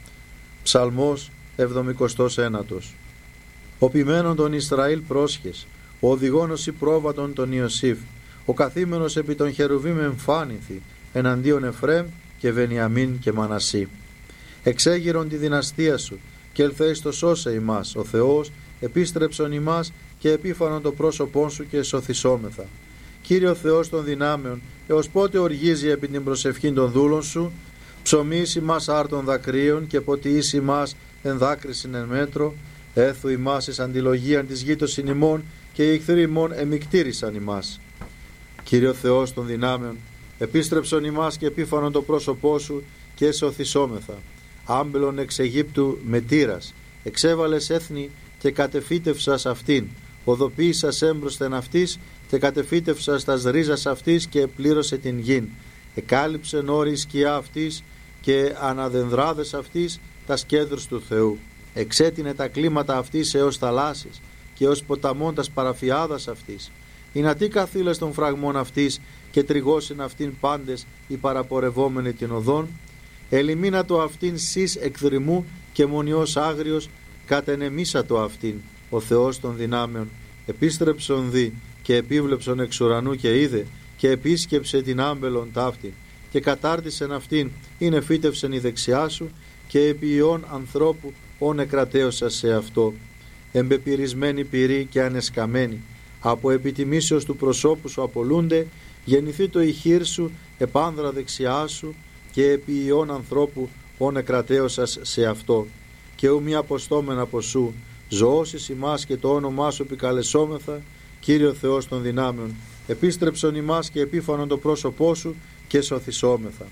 E: Ψαλμός εβδομηκοστός ένατος. Ο ποιμένον των Ισραήλ πρόσχες, ο οδηγόνος η πρόβατον τον Ιωσήφ, ο καθήμενος επί των χερουβίμ εμφάνηθη, εναντίον Εφρέμ και Βενιαμίν και Μανασί. Εξέγειρον τη δυναστεία σου, και ελθέεις το σώσε ημάς, ο Θεός, επίστρεψον ημάς και επίφανον το πρόσωπόν σου και σωθησόμεθα. Κύριε Θεός των δυνάμεων, έως πότε οργίζει επί την προσευχή των δούλων σου, ψωμίσει μας άρτων δακρύων και ποτιήσει μας εν δάκρυσιν εν μέτρο, έθου ημάς εις αντιλογίαν της γήτωσιν ημών και οι εχθροί ημών εμικτήρισαν ημάς. Κύριε Θεός των δυνάμεων, επίστρεψον ημάς και επίφανον το πρόσωπό σου και σωθησόμεθα. Άμπελον εξ Αιγύπτου με τύρας, εξέβαλες έθνη και κατεφύτευσας αυτήν, οδοποίησας έμπροσθεν αυτής και κατεφύτευσας τας ρίζας αυτής και επλήρωσε την γην. Εκάλυψεν όρη σκιά αυτής και αναδενδράδες αυτής τας κέντρους του Θεού. Εξέτεινε τα κλίματα αυτής έως θαλάσσης και ως ποταμών τας παραφιάδας αυτής. Ινατί καθήλες των φραγμών αυτής και τριγώσιν αυτήν πάντες οι παραπορευόμενοι την οδόν. Ελιμίνα το αυτήν σεις εκδρυμού και μονιός άγριος κατενεμίσα το αυτήν. Ο Θεός των δυνάμεων επίστρεψον δι και επίβλεψον εξ ουρανού και είδε και επίσκεψε την άμπελον ταύτην και κατάρτισεν αυτήν είναι φύτευσεν η δεξιά σου και επί ιών ανθρώπου όν εκρατέωσα σε αυτό. Εμπεπυρισμένη πυρή και ανεσκαμένη από επιτιμήσεως του προσώπου σου απολούνται, γεννηθεί το ηχείρ σου επάνδρα δεξιά σου και επί ιών ανθρώπου όν εκρατέωσας σε αυτό. Και ου μη αποστόμεν από σου, ζωώσεις ημάς και το όνομά σου επικαλεσόμεθα, Κύριο Θεός των δυνάμεων, επίστρεψον ημάς και επίφανον το πρόσωπό σου και σωθησόμεθα.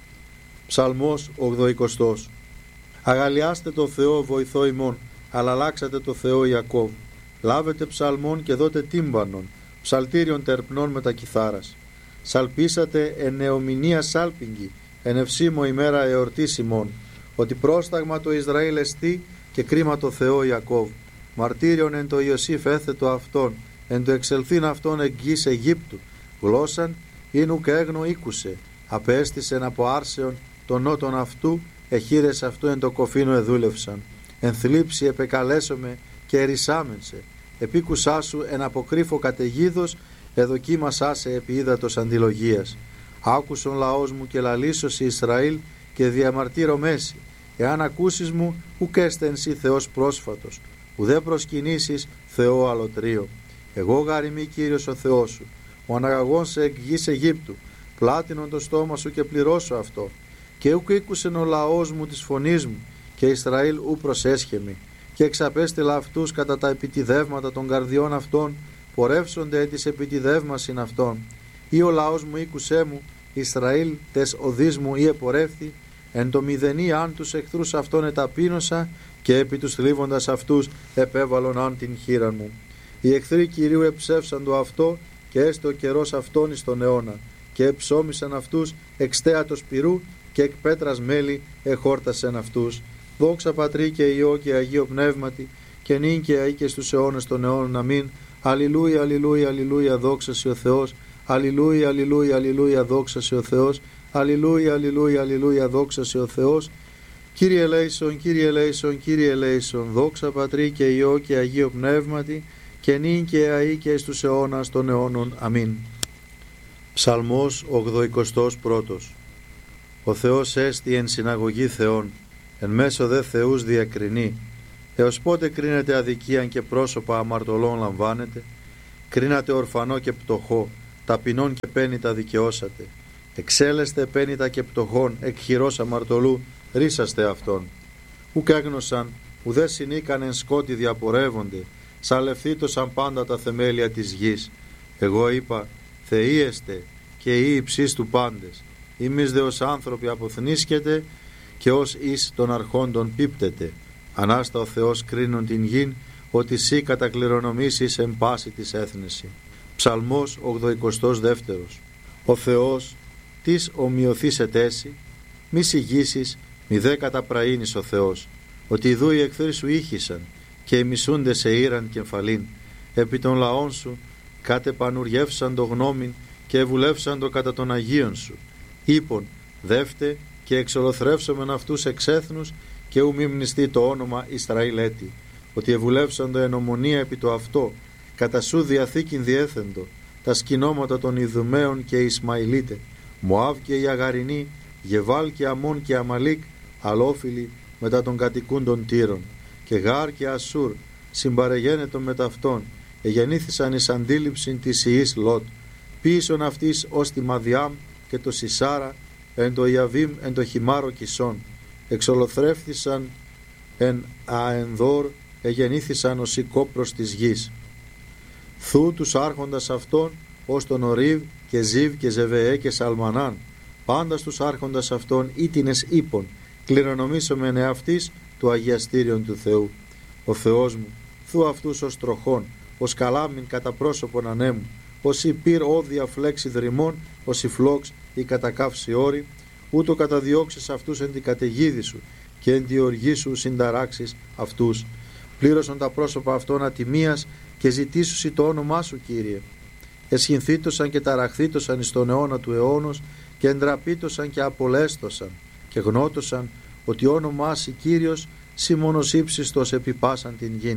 E: Ψαλμός ογδοηκοστός. Αγαλιάστε το Θεό βοηθό ημών, αλλά αλλάξατε το Θεό Ιακώβ. Λάβετε ψαλμών και δώτε τύμπανον, ψαλτήριον τερπνών με τα κιθάρας. Σαλπίσατε εν νεομηνία σάλπιγγι, εν ευσύμω ημέρα εορτής ημών, ότι πρόσταγμα το Ισραήλ εστί και κρίμα το Θεό Ιακώβ. Μαρτύριον εν το Ιωσήφ έθετο αυτόν, εν το εξελθήν αυτόν εκ γης Αιγύπτου. Γλώσσαν ήν ουκ έγνο ήκουσε, απέστησεν από άρσεων των νότων αυτού, εχείρες αυτού εν το κοφίνο εδούλευσαν. Εν θλίψη επεκαλέσομαι και ερισάμενσε. Επίκουσά σου εν αποκρύφω καταιγίδος, εδοκίμασά σε επί ύδατος αντιλογίας. Άκουσον λαός μου και λαλήσωσι Ισραήλ και διαμαρτύρω μέση. Εάν ακούσεις μου, ουκ έστε εν σύ Θεός πρόσφατος, ουδέ προσκυνήσεις Θεό αλωτρίο. Εγώ γαριμί Κύριος ο Θεός σου, ο αναγαγών σε εκ γης Αιγύπτου, πλάτινον το στόμα σου και πληρώσω αυτό. Και ουκ ήκουσεν ο λαός μου της φωνής μου, και Ισραήλ ου προσέσχεμη, και εξαπέστειλα αυτούς κατά τα επιτιδεύματα των καρδιών αυτών, πορεύσονται εν της επιτιδεύμασιν αυτών. Ή ο λαός μου ήκουσέ μου, Ισραήλ τες οδείς μου ή επορεύθη, εν το μηδενί αν τους εχθρούς αυτών εταπείνωσα, και επί τους θλίβοντας αυτούς επέβαλον αν την χείρα μου. Οι εχθροί Κυρίου εψεύσαν το αυτό, και έστω ο καιρός αυτόν εις τον αιώνα, και εψώμησαν αυτούς εξτέατος πυρού, και εκ πέτρας μέλη εχόρτασεν αυτούς. Δόξα Πατρί και Υιό και Αγίο Πνεύματι, και νυν και αεί και στους αιώνες των αιώνων. Αμήν. Αλληλούια, αλληλούια, αλληλούια, δόξα σε ο Θεός. Αλληλούια, αλληλούια, αλληλούια, δόξα σε ο Θεός. Αλληλούια, αλληλούια, αλληλούια, δόξα σε ο Θεός. Κύριε ελέησον, Κύριε ελέησον, Κύριε ελέησον. Δόξα Πατρί και Υιό και Αγίο Πνεύματι, και νυν και αεί και εις τους αιώνας των αιώνων. Αμήν. Ψαλμός ογδοηκοστός πρώτος. Ο Θεός έστι εν συναγωγή Θεών, εν μέσω δε Θεούς διακρινεί. Έως πότε κρίνεται αδικίαν και πρόσωπα αμαρτωλών λαμβάνετε? Κρίνατε ορφανό και πτωχό, ταπεινών και πένητα δικαιώσατε. Εξέλεστε πένητα και πτωχών, εκ χειρός αμαρτωλού ρίσαστε αυτόν. Ουκ έγνωσαν, ουδέ συνήκαν εν σκότη διαπορεύονται, σαλευθήτωσαν πάντα τα θεμέλια της γης. Εγώ είπα, Θεοί εστε και οι υψείς του πάντες. Εμείς δε ως άνθρωποι αποθνίσκετε και ως εις των αρχόντων πίπτετε. Ανάστα ο Θεός κρίνον την γην, ότι σύ κατακληρονομήσεις εν πάση της έθνεση. Ψαλμός ογδοηκοστός δεύτερος. Ο Θεός της ομοιωθήσεται έσυ, μη συγγύσεις, μη δε καταπραήνεις ο Θεός, ότι ιδού οι εχθροί σου ήχησαν και οι μισούντες σε ήραν κεφαλήν. Επί των λαών σου κατεπανουριεύσαν το γνώμην και ευουλεύσαν το κατά των Αγίων σου. Είπον, δεύτε και εξολοθρεύσομεν αυτούς εξ έθνους και ου μη μνηστεί το όνομα Ισραήλ έτη, ότι ευουλεύσαν το εν ομονία επί το αυτό, κατά σου διαθήκην διέθεντο, τα σκηνώματα των Ιδουμαίων και Ισμαηλίτε, Μωάβ και οι Αγαρινοί, Γεβάλ και Αμών και Αμαλίκ, αλόφιλοι μετά των κατοικούν των Τύρων, και Γάρ και Ασούρ, συμπαρεγένετον με ταυτόν, εγεννήθησαν εις αντίληψην της ιής Λότ, πίσω αυτής ως τη Μαδιάμ και το Σισάρα, εν το Ιαβίμ εν το Χιμάρο Κισόν, εξολοθρεύθησαν εν Αενδόρ, εγεννήθησαν ως η κόπρος της γης. Θου τους άρχοντας αυτών ως τον Ορίβ και Ζίβ και Ζεβεέ και Σαλμανάν, πάντα στους άρχοντας αυτών ήτινες ύπων, κληρονομήσομεν εαυτής του αγιαστήριον του Θεού. Ο Θεός μου, θου αυτούς ως τροχών, ως καλάμιν κατά πρόσωπον ανέμου, ως η πυρ όδια φλέξη δρυμών, ως η φλόξ η κατακάυση όρη, ούτω καταδιώξεις αυτούς εν την καταιγίδη σου και εν τη οργή σου συνταράξεις αυτούς. Πλήρωσαν τα πρόσωπα αυτών ατιμίας και ζητήσουσι το όνομά σου, Κύριε. Εσχυνθήτωσαν και ταραχθήτωσαν εις τον αιώνα του αιώνος και εντραπήτωσαν και απολέστωσαν και γνώτωσαν ότι όνομά σου, Κύριος, σοι μόνος ύψιστος επιπάσαν την γην.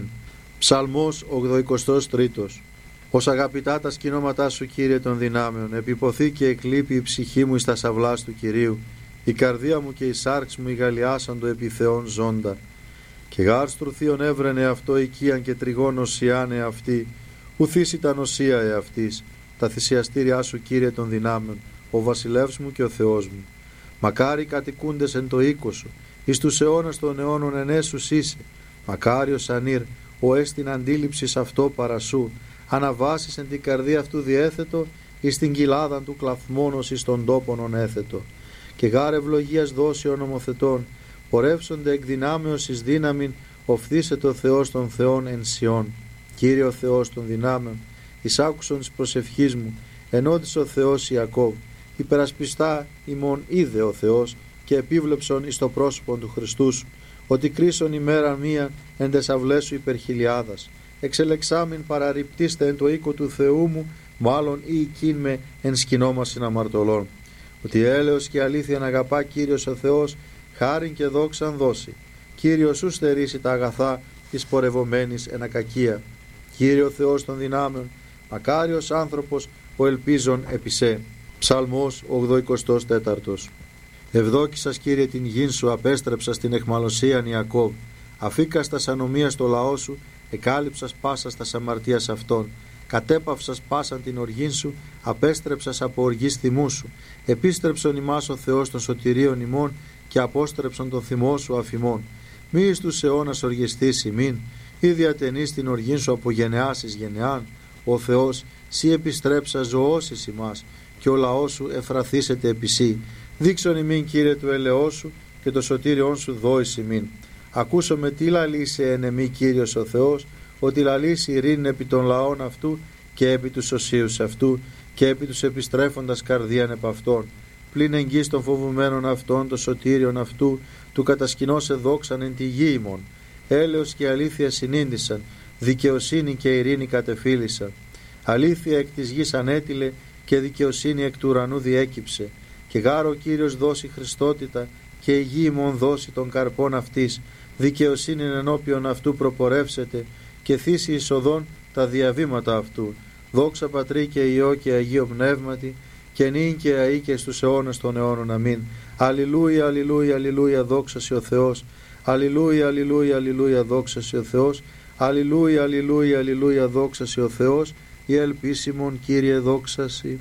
E: Ψαλμός ογδοηκοστός τρίτος. Ως αγαπητά τα σκηνώματά σου, Κύριε των δυνάμεων, επιποθεί και εκλείπει η ψυχή μου εις τα σαυλάς του Κυρίου, η καρδία μου και η σάρξ μου ηγαλιάσαν το επί Θεόν ζώντα. Και γάρ στρουθίον έβρενε αυτό οικίαν και τριγών οσιάνε αυτή, ουθείς ήταν οσία εαυτής, τα θυσιαστήριά σου, Κύριε των δυνάμεων, ο βασιλεύς μου και ο Θεός μου. Μακάρι κατοικούντες εν το οίκο σου, εις τους αιώνας των αιώνων ενέσους είσαι. Μακάριος ανήρ, ο έστιν αντίληψης αυτό παρασού, αναβάσεις εν την καρδία αυτού διέθετο, εις την κοιλάδα του κλαθμόνος εις των τόπων έθετο. Και γάρ ευλογίας δώσει ο νομοθετών, πορεύσονται εκ δυνάμεως εις δύναμην, οφθήσε το Θεός των Θεών εν Σιών. Κύριε ο Θεός των δυνάμεων, εις άκουσον της προσευχής μου, ενώτησε ο Θεός Ιακώβ, υπερασπιστά ημών είδε ο Θεός και επίβλεψον εις το πρόσωπον του Χριστού σου, ότι κρίσον ημέρα μία εν τες αυλές σου υπερχιλιάδας. Εξελεξάμην παραρριπτήστε εν το οίκο του Θεού μου, μάλλον ή οικίν με εν σκηνόμασιν αμαρτωλών. Ότι έλεος και αλήθεια να αγαπά Κύριος ο Θεός, χάριν και δόξαν δώσει. Κύριος σου στερήσει τα αγαθά της πορευομένης εν ακακία. Κύριε ο Θεός των δυνάμεων, μακάριος άνθρωπος ο ελπίζων επισέ. Ψαλμός ογδοηκοστός τέταρτος. Ευδόκησας, Κύριε, την γην σου, απέστρεψας την εχμαλωσίαν Ιακώβ. Αφήκας τας ανομίας στο λαό σου, εκάλυψας πάσας τας αμαρτίας αυτών. Κατέπαυσας πάσαν την οργήν σου, απέστρεψας από οργής θυμού σου. Επίστρεψον ημάς ο Θεός των σωτηρίων ημών και απόστρεψον τον θυμό σου αφημών. Μη εις τους αιώνας οργιστείς ημίν, ή διατενείς την οργήν σου από γενεάς εις γενεάν. Ο Θεός, σύ επιστρέψα ζωώσεις ημάς, και ο λαός σου εφραθήσεται επί σύ. Δείξον ημίν, Κύριε, του ελεός σου και το σωτήριόν σου δόης ημίν. Ακούσομαι τι λαλήσει εν εμή, Κύριος ο Θεός, ότι λαλήσει ειρήνη επί των λαών αυτού και επί τους οσίους αυτού και επί τους επιστρέφοντας καρδίαν επ' αυτών. Πλην εγγύς των φοβουμένων αυτών, το σωτήριον αυτού, του κατασκηνώσε δόξαν εν τη γη ημών. Έλεος και αλήθεια συνήντησαν, δικαιοσύνη και ειρήνη κατεφύλησαν. Αλήθεια εκ της γης ανέτειλε και δικαιοσύνη εκ του ουρανού διέκυψε. Και γάρο ο Κύριος δώσει χριστότητα και η γη ημών δώσει των καρπών αυτής. Δικαιοσύνη ενώπιον αυτού προπορεύσετε και θύση εισοδών τα διαβήματα αυτού. Δόξα Πατρί και Υιό και Αγίο Πνεύματι, και νυν και αεί και στους αιώνας των αιώνων. Αμήν. Αλληλούια, αλληλούια, αλληλούια, δόξα σε ο Θεός. Αλληλούια, αλληλούια, αλληλούια, δόξα σε ο Θεός. Αλληλούια, αλληλούια, αλληλούια, δόξα σε ο Θεός. Η ελπίσιμον Κύριε δόξα σοι.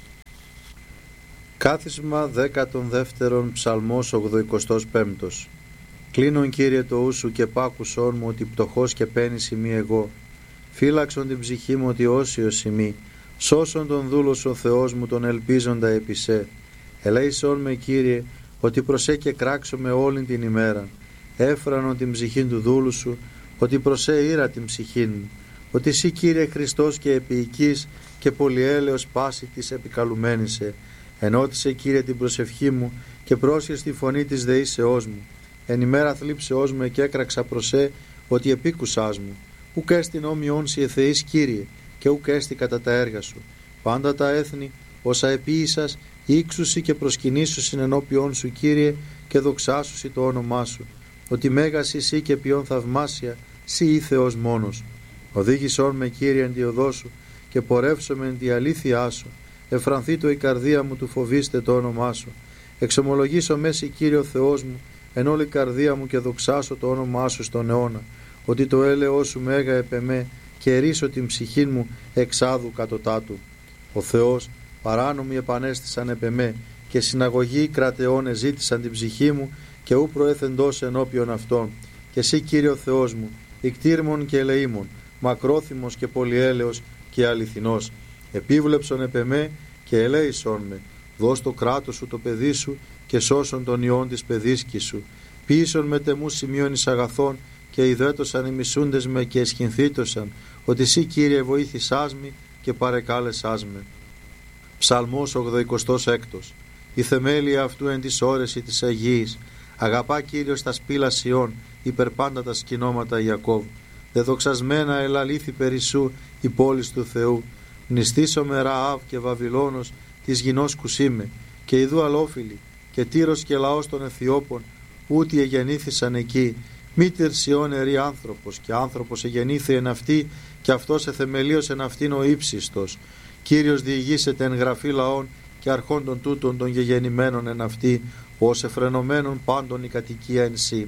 E: Κάθισμα δέκατον δεύτερον ψαλμός ογδοηκοστός πέμπτος. Κλείνον Κύριε το ου σου και πάκουσόν μου ότι πτωχός και πένης ημί εγώ. Φύλαξον την ψυχή μου ότι όσιος ημί. Σώσον τον δούλος ο Θεός μου τον ελπίζοντα επί σε. Ελέησόν με Κύριε ότι προσέ και κράξω με όλην την ημέρα. Έφρανον την ψυχήν του δούλου σου ότι προσέ ήρα την ψυχήν μου. Ότι εσύ Κύριε Χριστός και επίοικης και πολυέλεος πάση της επικαλουμένησε. Ενώτισε Κύριε την προσευχή μου και πρόσχες τη φωνή της δεήσεώς μου. Εν ημέρα θλίψεώς μου εκέκραξα προσέ ότι επίκουσάς μου. Ουκ έστιν όμοιον σοι εθεείς Κύριε και ουκ έστι κατά τα έργα σου. Πάντα τα έθνη όσα επίησας ύξουσι και προσκυνήσουσιν ενώπιον σου Κύριε και δοξάσουσι το όνομά σου. Ότι μέγας εσύ και ποιον θαυμάσια σοι ή Θεός μόνος. Οδήγησόν με Κύριε εν τη οδό σου και πορεύσομαι εν τη αλήθειά σου. Εφρανθεί το η καρδία μου του φοβήστε το όνομά σου. Εξομολογήσω μέση Κύριο Θεός μου εν όλη καρδία μου και δοξάσω το όνομά σου στον αιώνα. Ότι το έλεος σου μέγα επεμέ και ερίσω την ψυχήν μου εξάδου κατωτάτου. Ο Θεός παράνομοι επανέστησαν επεμέ και συναγωγοί κρατεών ζήτησαν την ψυχή μου και ου προέθεντος ενώπιον αυτών. Και εσύ Κύριο Θεός μου, ικτήρμον και ελεήμον, μακρόθυμος και πολυέλεος και αληθινός. Επίβλεψον επεμέ και ελέησον με. Δώσ' το κράτος σου το παιδί σου και σώσον τον ιόν της παιδίσκης σου. Ποιήσον με τεμού σημείων εις αγαθών και ιδέτωσαν οι μισούντες με και εσχυνθήτωσαν, ότι εσύ Κύριε βοήθησάς με και παρεκάλεσάς με. Ψαλμός ογδοηκοστός έκτος. Η θεμέλια αυτού εν της όρεση της Αγίας. Αγαπά Κύριος τα σπήλα Σιών, υπερπάντα τα σκηνώματα Ιακώβ. Δεδοξασμένα ελαλήθη περισσού η πόλης του Θεού. Μνηστήσω με Ραάβ και Βαβυλώνος της γινός κουσίμε, και ιδού αλόφιλοι, και Τύρος και λαός των Αιθιώπων, ούτι εγεννήθησαν εκεί. Μήτερ Σιών ερή άνθρωπος, και άνθρωπος εγεννήθη εν αυτή, και αυτός εθεμελίως εν αυτήν ο ύψιστος. Κύριος διηγήσεται εν γραφή λαών και αρχών των τούτων των γεγεννημένων εν αυτή, ως εφρενωμένων πάντων η κατοικία εν σύ.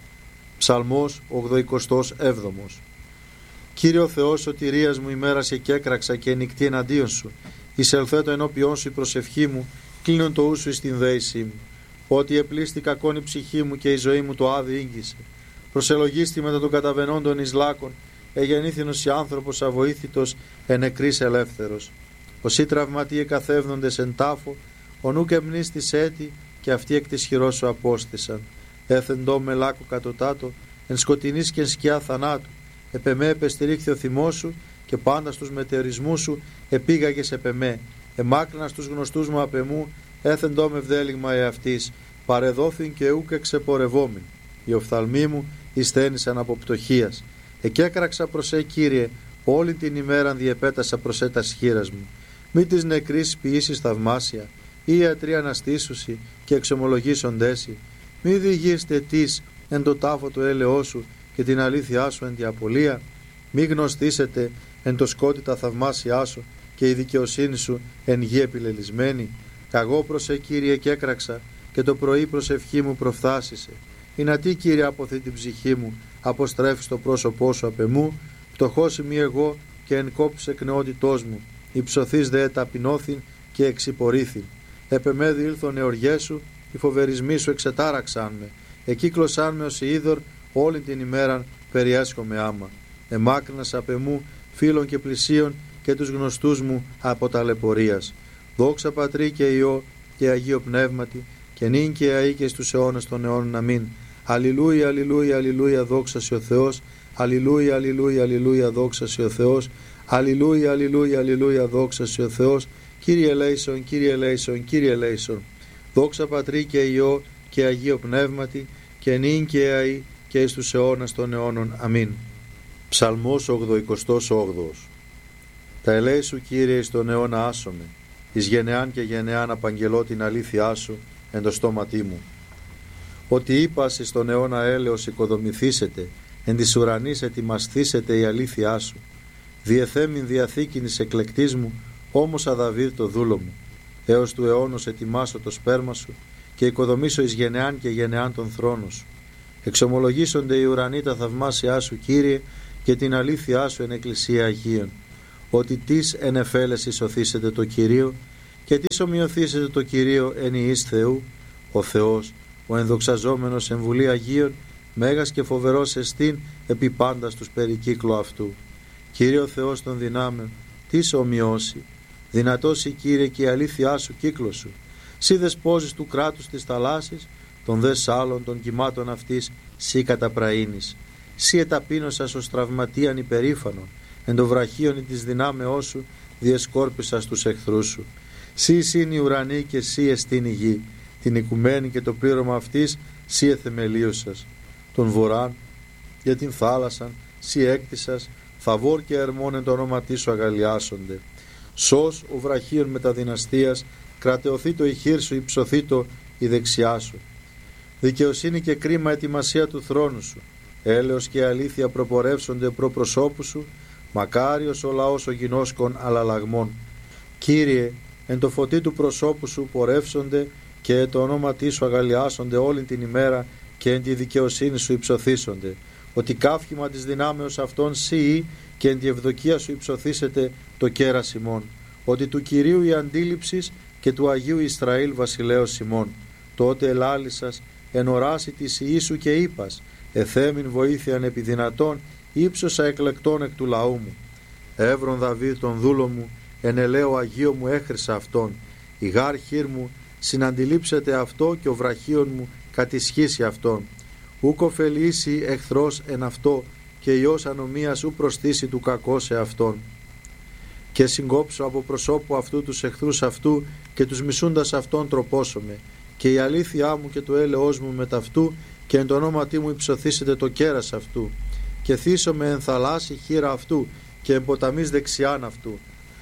E: Ψαλμός ογδοηκοστός έβδομος. Κύριο Θεός σωτηρίας μου, ημέρασε και έκραξα και νυχτή εναντίον σου. Εισελθέτω ενώπιόν σου η προσευχή μου, κλείνον το ου σου εις την δέησή μου. Ότι επλήστη κακόν η ψυχή μου και η ζωή μου το άδει ήγγισε. Προσελογίστη μετά των καταβενόντων εις λάκων, εγεννήθηνος η άνθρωπος αβοήθητος εν νεκρής ελεύθερος. Όσοι τραυματίε καθεύδοντες εν τάφο, ο νουκ εμνίστης έτη και αυτοί εκ της χειρός σου απόστησαν. Έθεντο με λάκκο κατωτάτο, εν σκοτεινής και εν σκιά θανάτου. Επεμέ επεστηρίχθη ο θυμός σου και πάντα στους μετεωρισμούς σου επήγαγες επεμέ. Εμάκρινα στους γνωστούς μου απεμού, έθεντο με βδέλιγμα εαυτής. Παρεδόθην και ούκ εξεπορευόμην. Οι οφθαλμοί μου εισθένησαν από πτωχίας. Εκέκραξα προς ε, Κύριε, όλη την ημέραν διεπέτασα προς ε τας χείρας μου. Μη της νεκρής ποιήσεις θαυμάσια, ή ιατροί αναστήσουσι και εξομολογήσοντέσι. Μη διηγείστε τις εν το τάφο το έλεό σου και την αλήθειά σου εν τη απολία. Μη γνωστήσετε εν το σκότη τα θαυμάσια σου και η δικαιοσύνη σου εν γη επιλελισμένη. Καγώ προς ε, Κύριε, και έκραξα και το πρωί προσευχή μου προφθάσισε. Είναι τι Κύριε αποθεί την ψυχή μου, αποστρέφεις το πρόσωπό σου απ' εμού. Πτωχός ημί εγώ και εν κόψε εκνεότητός μου. Υψωθείς δε ταπεινώθην και εξυπορήθην. Επεμέδι ήλθον εωριές σου, οι φοβερισμοί σου εξετάραξαν με. Εκύκλωσαν με ως είδωρ όλη την ημέραν περιέσχομαι άμα. Εμάκρυνας απ' εμού φίλων και πλησίων και τους γνωστούς μου από ταλαιπωρίας. Δόξα Πατρί και Υιό και Αγίο Πνεύματι, και νυν και αεί και στους αιώνας των αιώνων. Αμήν. Αλληλούια, αλληλούια, αλληλούια, δόξα σε ο Θεός. Αλληλούια, αλληλούια, αλληλούια, δόξα σε ο Θεός. Αλληλούια, αλληλούια, αλληλούια, δόξα σε ο Θεός. Κύριε ελέησον, Κύριε ελέησον, Κύριε ελέησον. Δόξα Πατρί και Υιό και Αγίο Πνεύματι, και νυν και αεί και εις τους αιώνας των αιώνων. Αμήν. Ψαλμός ογδοηκοστός όγδοος. Τα ελέη σου Κύριε εις τον αιώνα άσομαι, εις γενεάν και γενεάν απαγγελώ την αλήθειά σου εν το στόματί μου. Ότι είπας εις τον αιώνα έλεος οικοδομηθήσετε, εν της ουρανής ετοιμασθήσετε η αλήθειά σου. διεθέμην διαθήκην εις εκλεκτής μου, όμως αδαβίδ το δούλο μου. Έως του αιώνος ετοιμάσω το σπέρμα σου και οικοδομήσω εις γενεάν και γενεάν τον θρόνο σου. Εξομολογήσονται οι ουρανοί τα θαυμάσια σου, Κύριε, και την αλήθειά σου εν εκκλησία Αγίων. Ότι τις εν εφέλεσι σωθήσετε το Κυρίο και τις ομοιωθήσετε το Κυρίο εν ιής Θεού. Ο Θεός, ο ενδοξαζόμενος εν βουλή Αγίων, μέγας και φοβερός εστίν επί πάντα στους περικύκλου αυτού. Κύριε ο Θεός των δυνάμεων, τις ομοιώσει. Δυνατός η Κύριε και η αλήθειά σου κύκλο σου. Σύ δεσπόζεις του κράτους της θαλάσσης, των δε σάλων των κυμάτων αυτής, σύ καταπραΐνεις. Σύ εταπείνωσας ως τραυματίαν υπερήφανον, εν το βραχίον της δυνάμεώς σου, διεσκόρπισας τους εχθρούς σου. Σύ εισήν η ουρανή και σύ εστίν η γη, την οικουμένη και το πλήρωμα αυτής, σύ εθεμελίωσας. Τον βοράν για την θάλασσαν, σύ έκτισας, θαβόρ και ερμών εν το όνοματί σου αγαλιάσονται. Σως ο βραχίων μεταδυναστείας, κρατεωθεί το η χείρ σου, υψωθεί το η δεξιά σου. Δικαιοσύνη και κρίμα ετοιμασία του θρόνου σου, έλεος και αλήθεια προπορεύσονται προ προσώπου σου, μακάριος ο λαός ο γινώσκων αλλαλαγμών. Κύριε, εν το φωτί του προσώπου σου πορεύσονται και το ονόματί σου αγαλιάσονται όλη την ημέρα και εν τη δικαιοσύνη σου υψωθήσονται. Ότι καύχημα της δυνάμεως αυτών σύ και εν τη ευδοκία σου υψωθήσετε το κέρας ημών. Ότι του Κυρίου η αντίληψης και του Αγίου Ισραήλ βασιλέως ημών. Τότε ελάλησας εν οράση της Ιησού και είπας, εθέμην βοήθειαν επί δυνατών, ύψωσα εκλεκτών εκ του λαού μου. Εύρον Δαβίδ τον δούλο μου, εν ελαίο Αγίο μου έχρισα αυτόν. Η γάρ χείρ μου συναντιλήψεται αυτό και ο βραχίον μου κατησχύσει αυτόν. Ούκ ωφελήσει εχθρός εν αυτό και ιός ανομίας ου προστήσει του κακό σε αυτόν. Και συγκόψω από προσώπου αυτού τους εχθρούς αυτού και τους μισούντας αυτόν τροπώσομαι. Και η αλήθειά μου και το έλεος μου με ταυτού και εν το ονόματί μου υψωθήσετε το κέρας αυτού. Και θύσομαι εν θαλάσσι χείρα αυτού και εν ποταμής δεξιάν αυτού.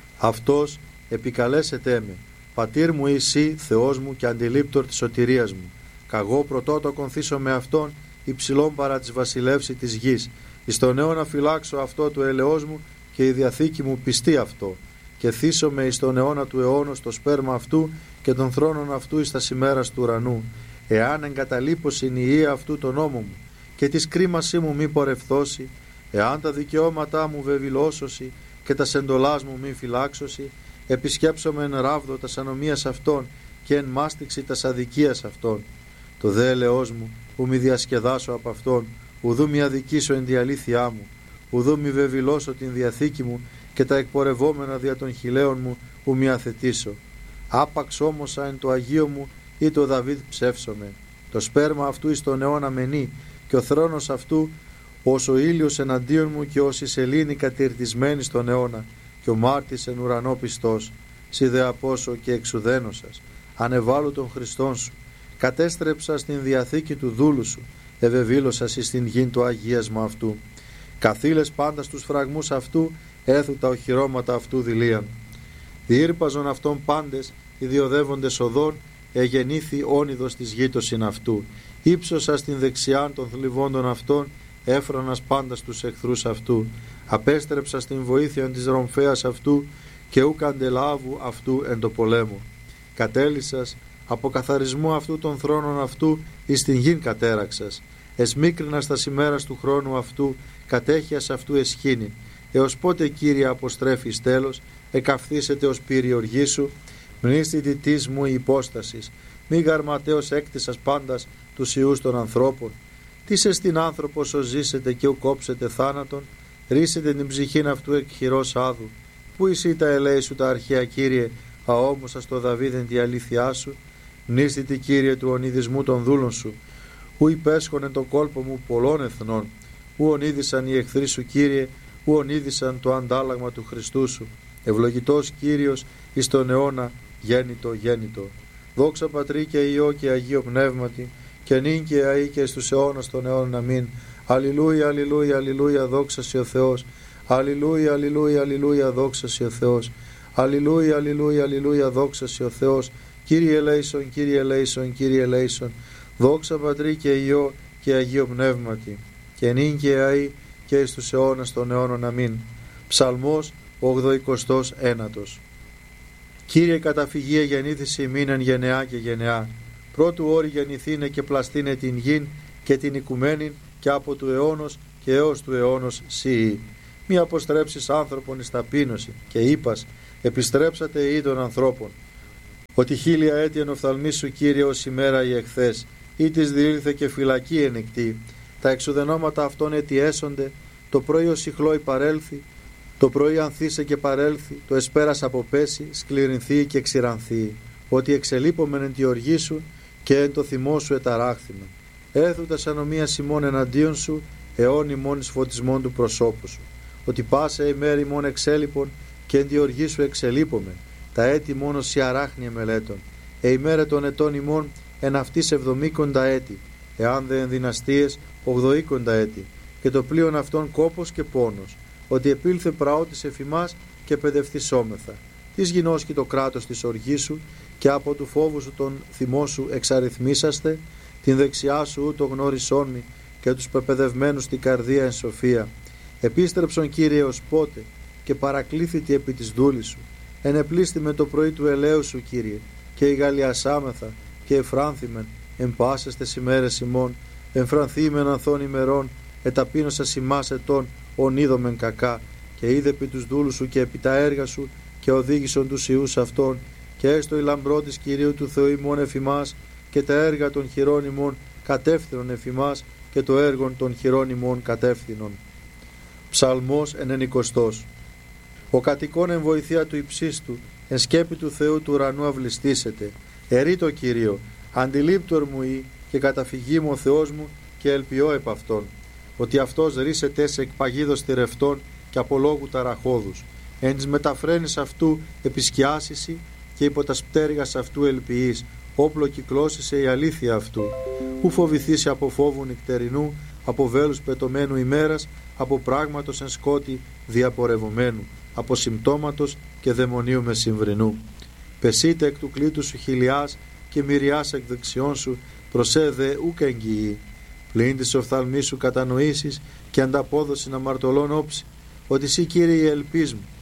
E: Αυτός επικαλέσετε με, πατήρ μου εσύ Θεός μου και αντιλήπτορ της σωτηρίας μου. Καγώ πρωτότοκον θύσω με αυτόν υψηλών παρά της βασιλεύση της γης. Εις τον αιώνα φυλάξω αυτό του ελεός μου και η διαθήκη μου πιστεί αυτό. Και θύσομαι εις τον αιώνα του αιώνος το σπέρμα αυτού και των θρόνων αυτού εις τα ημέρας του ουρανού. Εάν εγκαταλείπωσιν η ιεία αυτού τον νόμο μου και της κρίμασή μου μη πορευθώσει, εάν τα δικαιώματά μου βεβηλώσωση και τα σεντολάς μου μη φυλάξωση, επισκέψομαι εν ράβδο τας ανομίας αυτών και εν μάστιξη τας αδικίας αυτών. Το δε ελεός μου που μη διασκεδάσω από αυτόν, ουδού μη αδικήσω εν τη αλήθειά μου, ουδού μη βεβηλώσω την διαθήκη μου και τα εκπορευόμενα δια των χιλέων μου που μη αθετήσω. Άπαξ όμως εν το Αγίο μου ή το Δαβίδ ψεύσομαι. Το σπέρμα αυτού εις τον αιώνα μενεί και ο θρόνος αυτού ως ο ήλιος εναντίον μου και ως η σελήνη κατηρτισμένη στον αιώνα και ο μάρτης εν ουρανό πιστός. Σι δε απόσω και εξουδένωσας, ανεβάλλου των Χριστών σου, κατέστρεψα στην διαθήκη του δούλου σου, ευεβήλωσας εις την γην το αγίασμα αυτού. Καθήλες πάντα στους φραγμούς αυτού, έθου τα οχυρώματα αυτού δηλίαν. Διήρπαζον αυτών πάντες, ιδιοδεύοντες οδών, εγεννήθη όνειδος της γήτωσιν αυτού. Ήψωσα στην δεξιάν των θλιβόντων αυτών, έφρονας πάντα στους εχθρούς αυτού. Απέστρεψα στην βοήθεια της ρομφέας αυτού και ουκ αντελάβου αυτού εν το πολέμο. Κατέλυσας από καθαρισμού αυτού των θρόνων αυτού εις την γην κατέραξας. Εσμίκρινας τα ημέρας του χρόνου αυτού, κατέχειας αυτού εσχήνη. Έως πότε Κύριε αποστρέφεις τέλος, εκαυθήσετε ως πύρη οργή σου, μνήστη της μου η υπόστασης, μη γαρματέως έκτισας πάντας τους ιούς των ανθρώπων. Τι σε στην άνθρωπος ως ζήσετε και ου κόψετε θάνατον, ρίσετε την ψυχήν αυτού εκ χειρός άδου. Πού εσύ τα ελέη σου τα αρχαία Κύριε, αόμοσα στο Δαβίδεν τη αλήθειά σου, μνήστητη Κύριε του ονειδισμού των δούλων σου, ου υπέσχονε το κόλπο μου πολλών εθνών, ου ονείδησαν οι εχθροί σου Κύριε, ου ονείδησαν το αντάλλαγμα του Χριστού σου. Ευλογητός Κύριος εις τον αιώνα γέννητο γέννητο. Δόξα Πατρί και Υιό και Αγίο Πνεύματι, και νυν και αεί και στους αιώνας των αιώνων αμήν. Αλληλούια, αλληλούια, αλληλούια, δόξα σοι ο Θεός. Αλληλούια, αλληλούια, αλληλούια, δόξα σοι ο Θεός. Αλληλούια, αλληλούια, αλληλούια, δόξα σοι ο Θεός. Κύριε ελέησον, Κύριε ελέησον, Κύριε ελέησον. Δόξα Πατρί και Υιό και Αγίο Πνεύματι, και νυν και αεί και εις τους αιώνας των αιώνων αμήν. Ψαλμός ογδοηκοστός ένατος. Κύριε, καταφυγίε γεννήθηση ημίνεν γενεά και γενεά. Πρώτου όρη γεννηθήνε και πλαστήνε την γην και την οικουμένην και από του αιώνος και έως του αιώνος σιή. Μη αποστρέψεις άνθρωπον εις ταπείνωση και είπας επιστρέψατε ή των ανθρώπων. Ότι χίλια έτη εν οφθαλμής σου, Κύριε, ως ημέρα η εχθές, ή της διήλθε και φυλακή ενεκτή. Τα εξουδενώματα αυτών έτη έσονται, το πρωί ο σιχλόι παρέλθει, το πρωί ανθίσε και παρέλθει, το εσπέρας αποπέσει, σκληρινθεί και ξηρανθεί. Ότι εξελείπομεν εν τη οργή σου και εν το θυμό σου εταράχθημεν. Έθουτας ανομίας ημών εναντίον σου, αιών ημών εις φωτισμών του προσώπου σου. Ότι πάσε ημέρη ημών εξέλιπων και εν τη οργή σου εξελείπομεν. Τα έτη μόνο σι αράχνια μελέτων. Ε ημέρε των ετών ημών εν αυτής εβδομήκοντα έτη, εάν δε εν δυναστείες ογδοήκοντα έτη, και το πλοίον αυτών κόπος και πόνος. Ότι επήλθε πραότης εφημάς και παιδευθυσόμεθα. Της γινώσκει το κράτος της οργής σου και από του φόβου σου τον θυμό σου εξαριθμίσαστε, την δεξιά σου ούτω γνώρισόν μη και τους πεπαιδευμένους στην καρδία εν σοφία. Επίστρεψον, Κύριε, ως πότε και παρακλήθητη επί της δούλης σου. Ενεπλήστη με το πρωί του ελαίου σου, Κύριε, και ηγαλιασάμεθα και εφράνθημεν εν πάσες τες ημέρες ημών, εμφρανθήμεν ανθών ημερών, εταπείνωσας ημάς ετών, ονείδομεν κακά, και είδε επί τους δούλους σου και επί τα έργα σου, και οδήγησον τους ιούς αυτών, και έστω η λαμπρό της Κυρίου του Θεού ημών εφημάς, και τα έργα των χειρών ημών κατεύθυνον εφημάς, και το έργον των χειρών ημών κατεύθυνον. Ψαλμός ενενηκοστός. Ο κατοικών εν βοηθεία του υψίστου, εν σκέπη του Θεού του ουρανού αυλιστήσετε. Ερεί το Κύριο, αντιλήπτορ μου ή και καταφυγή μου ο Θεός μου, και ελπιώ επ' αυτόν. Ότι αυτός ρίσεται σε εκπαγίδος θηρευτών και από λόγου ταραχώδους. Εν της μεταφραίνης αυτού επισκιάσιση και υπό τα πτέρυγας αυτού ελπιείς, όπλο κυκλώσισε η αλήθεια αυτού. Ου φοβηθήσει από φόβου νυχτερινού, από βέλους πετωμένου ημέρας, από πράγματος εν σκότη διαπορευωμένου, από συμπτώματος και δαιμονίου μεσημβρινού. Πεσείτε εκ του κλήτου σου χιλιάς και μυριάς εκ δεξιών σου, προσέ δε ούκ εγγυεί. Πλην της οφθαλμής σου κατανοήσεις και ανταπόδοση αμαρτωλών όψη, ότι εσύ, Κύριε, η ελπίς μου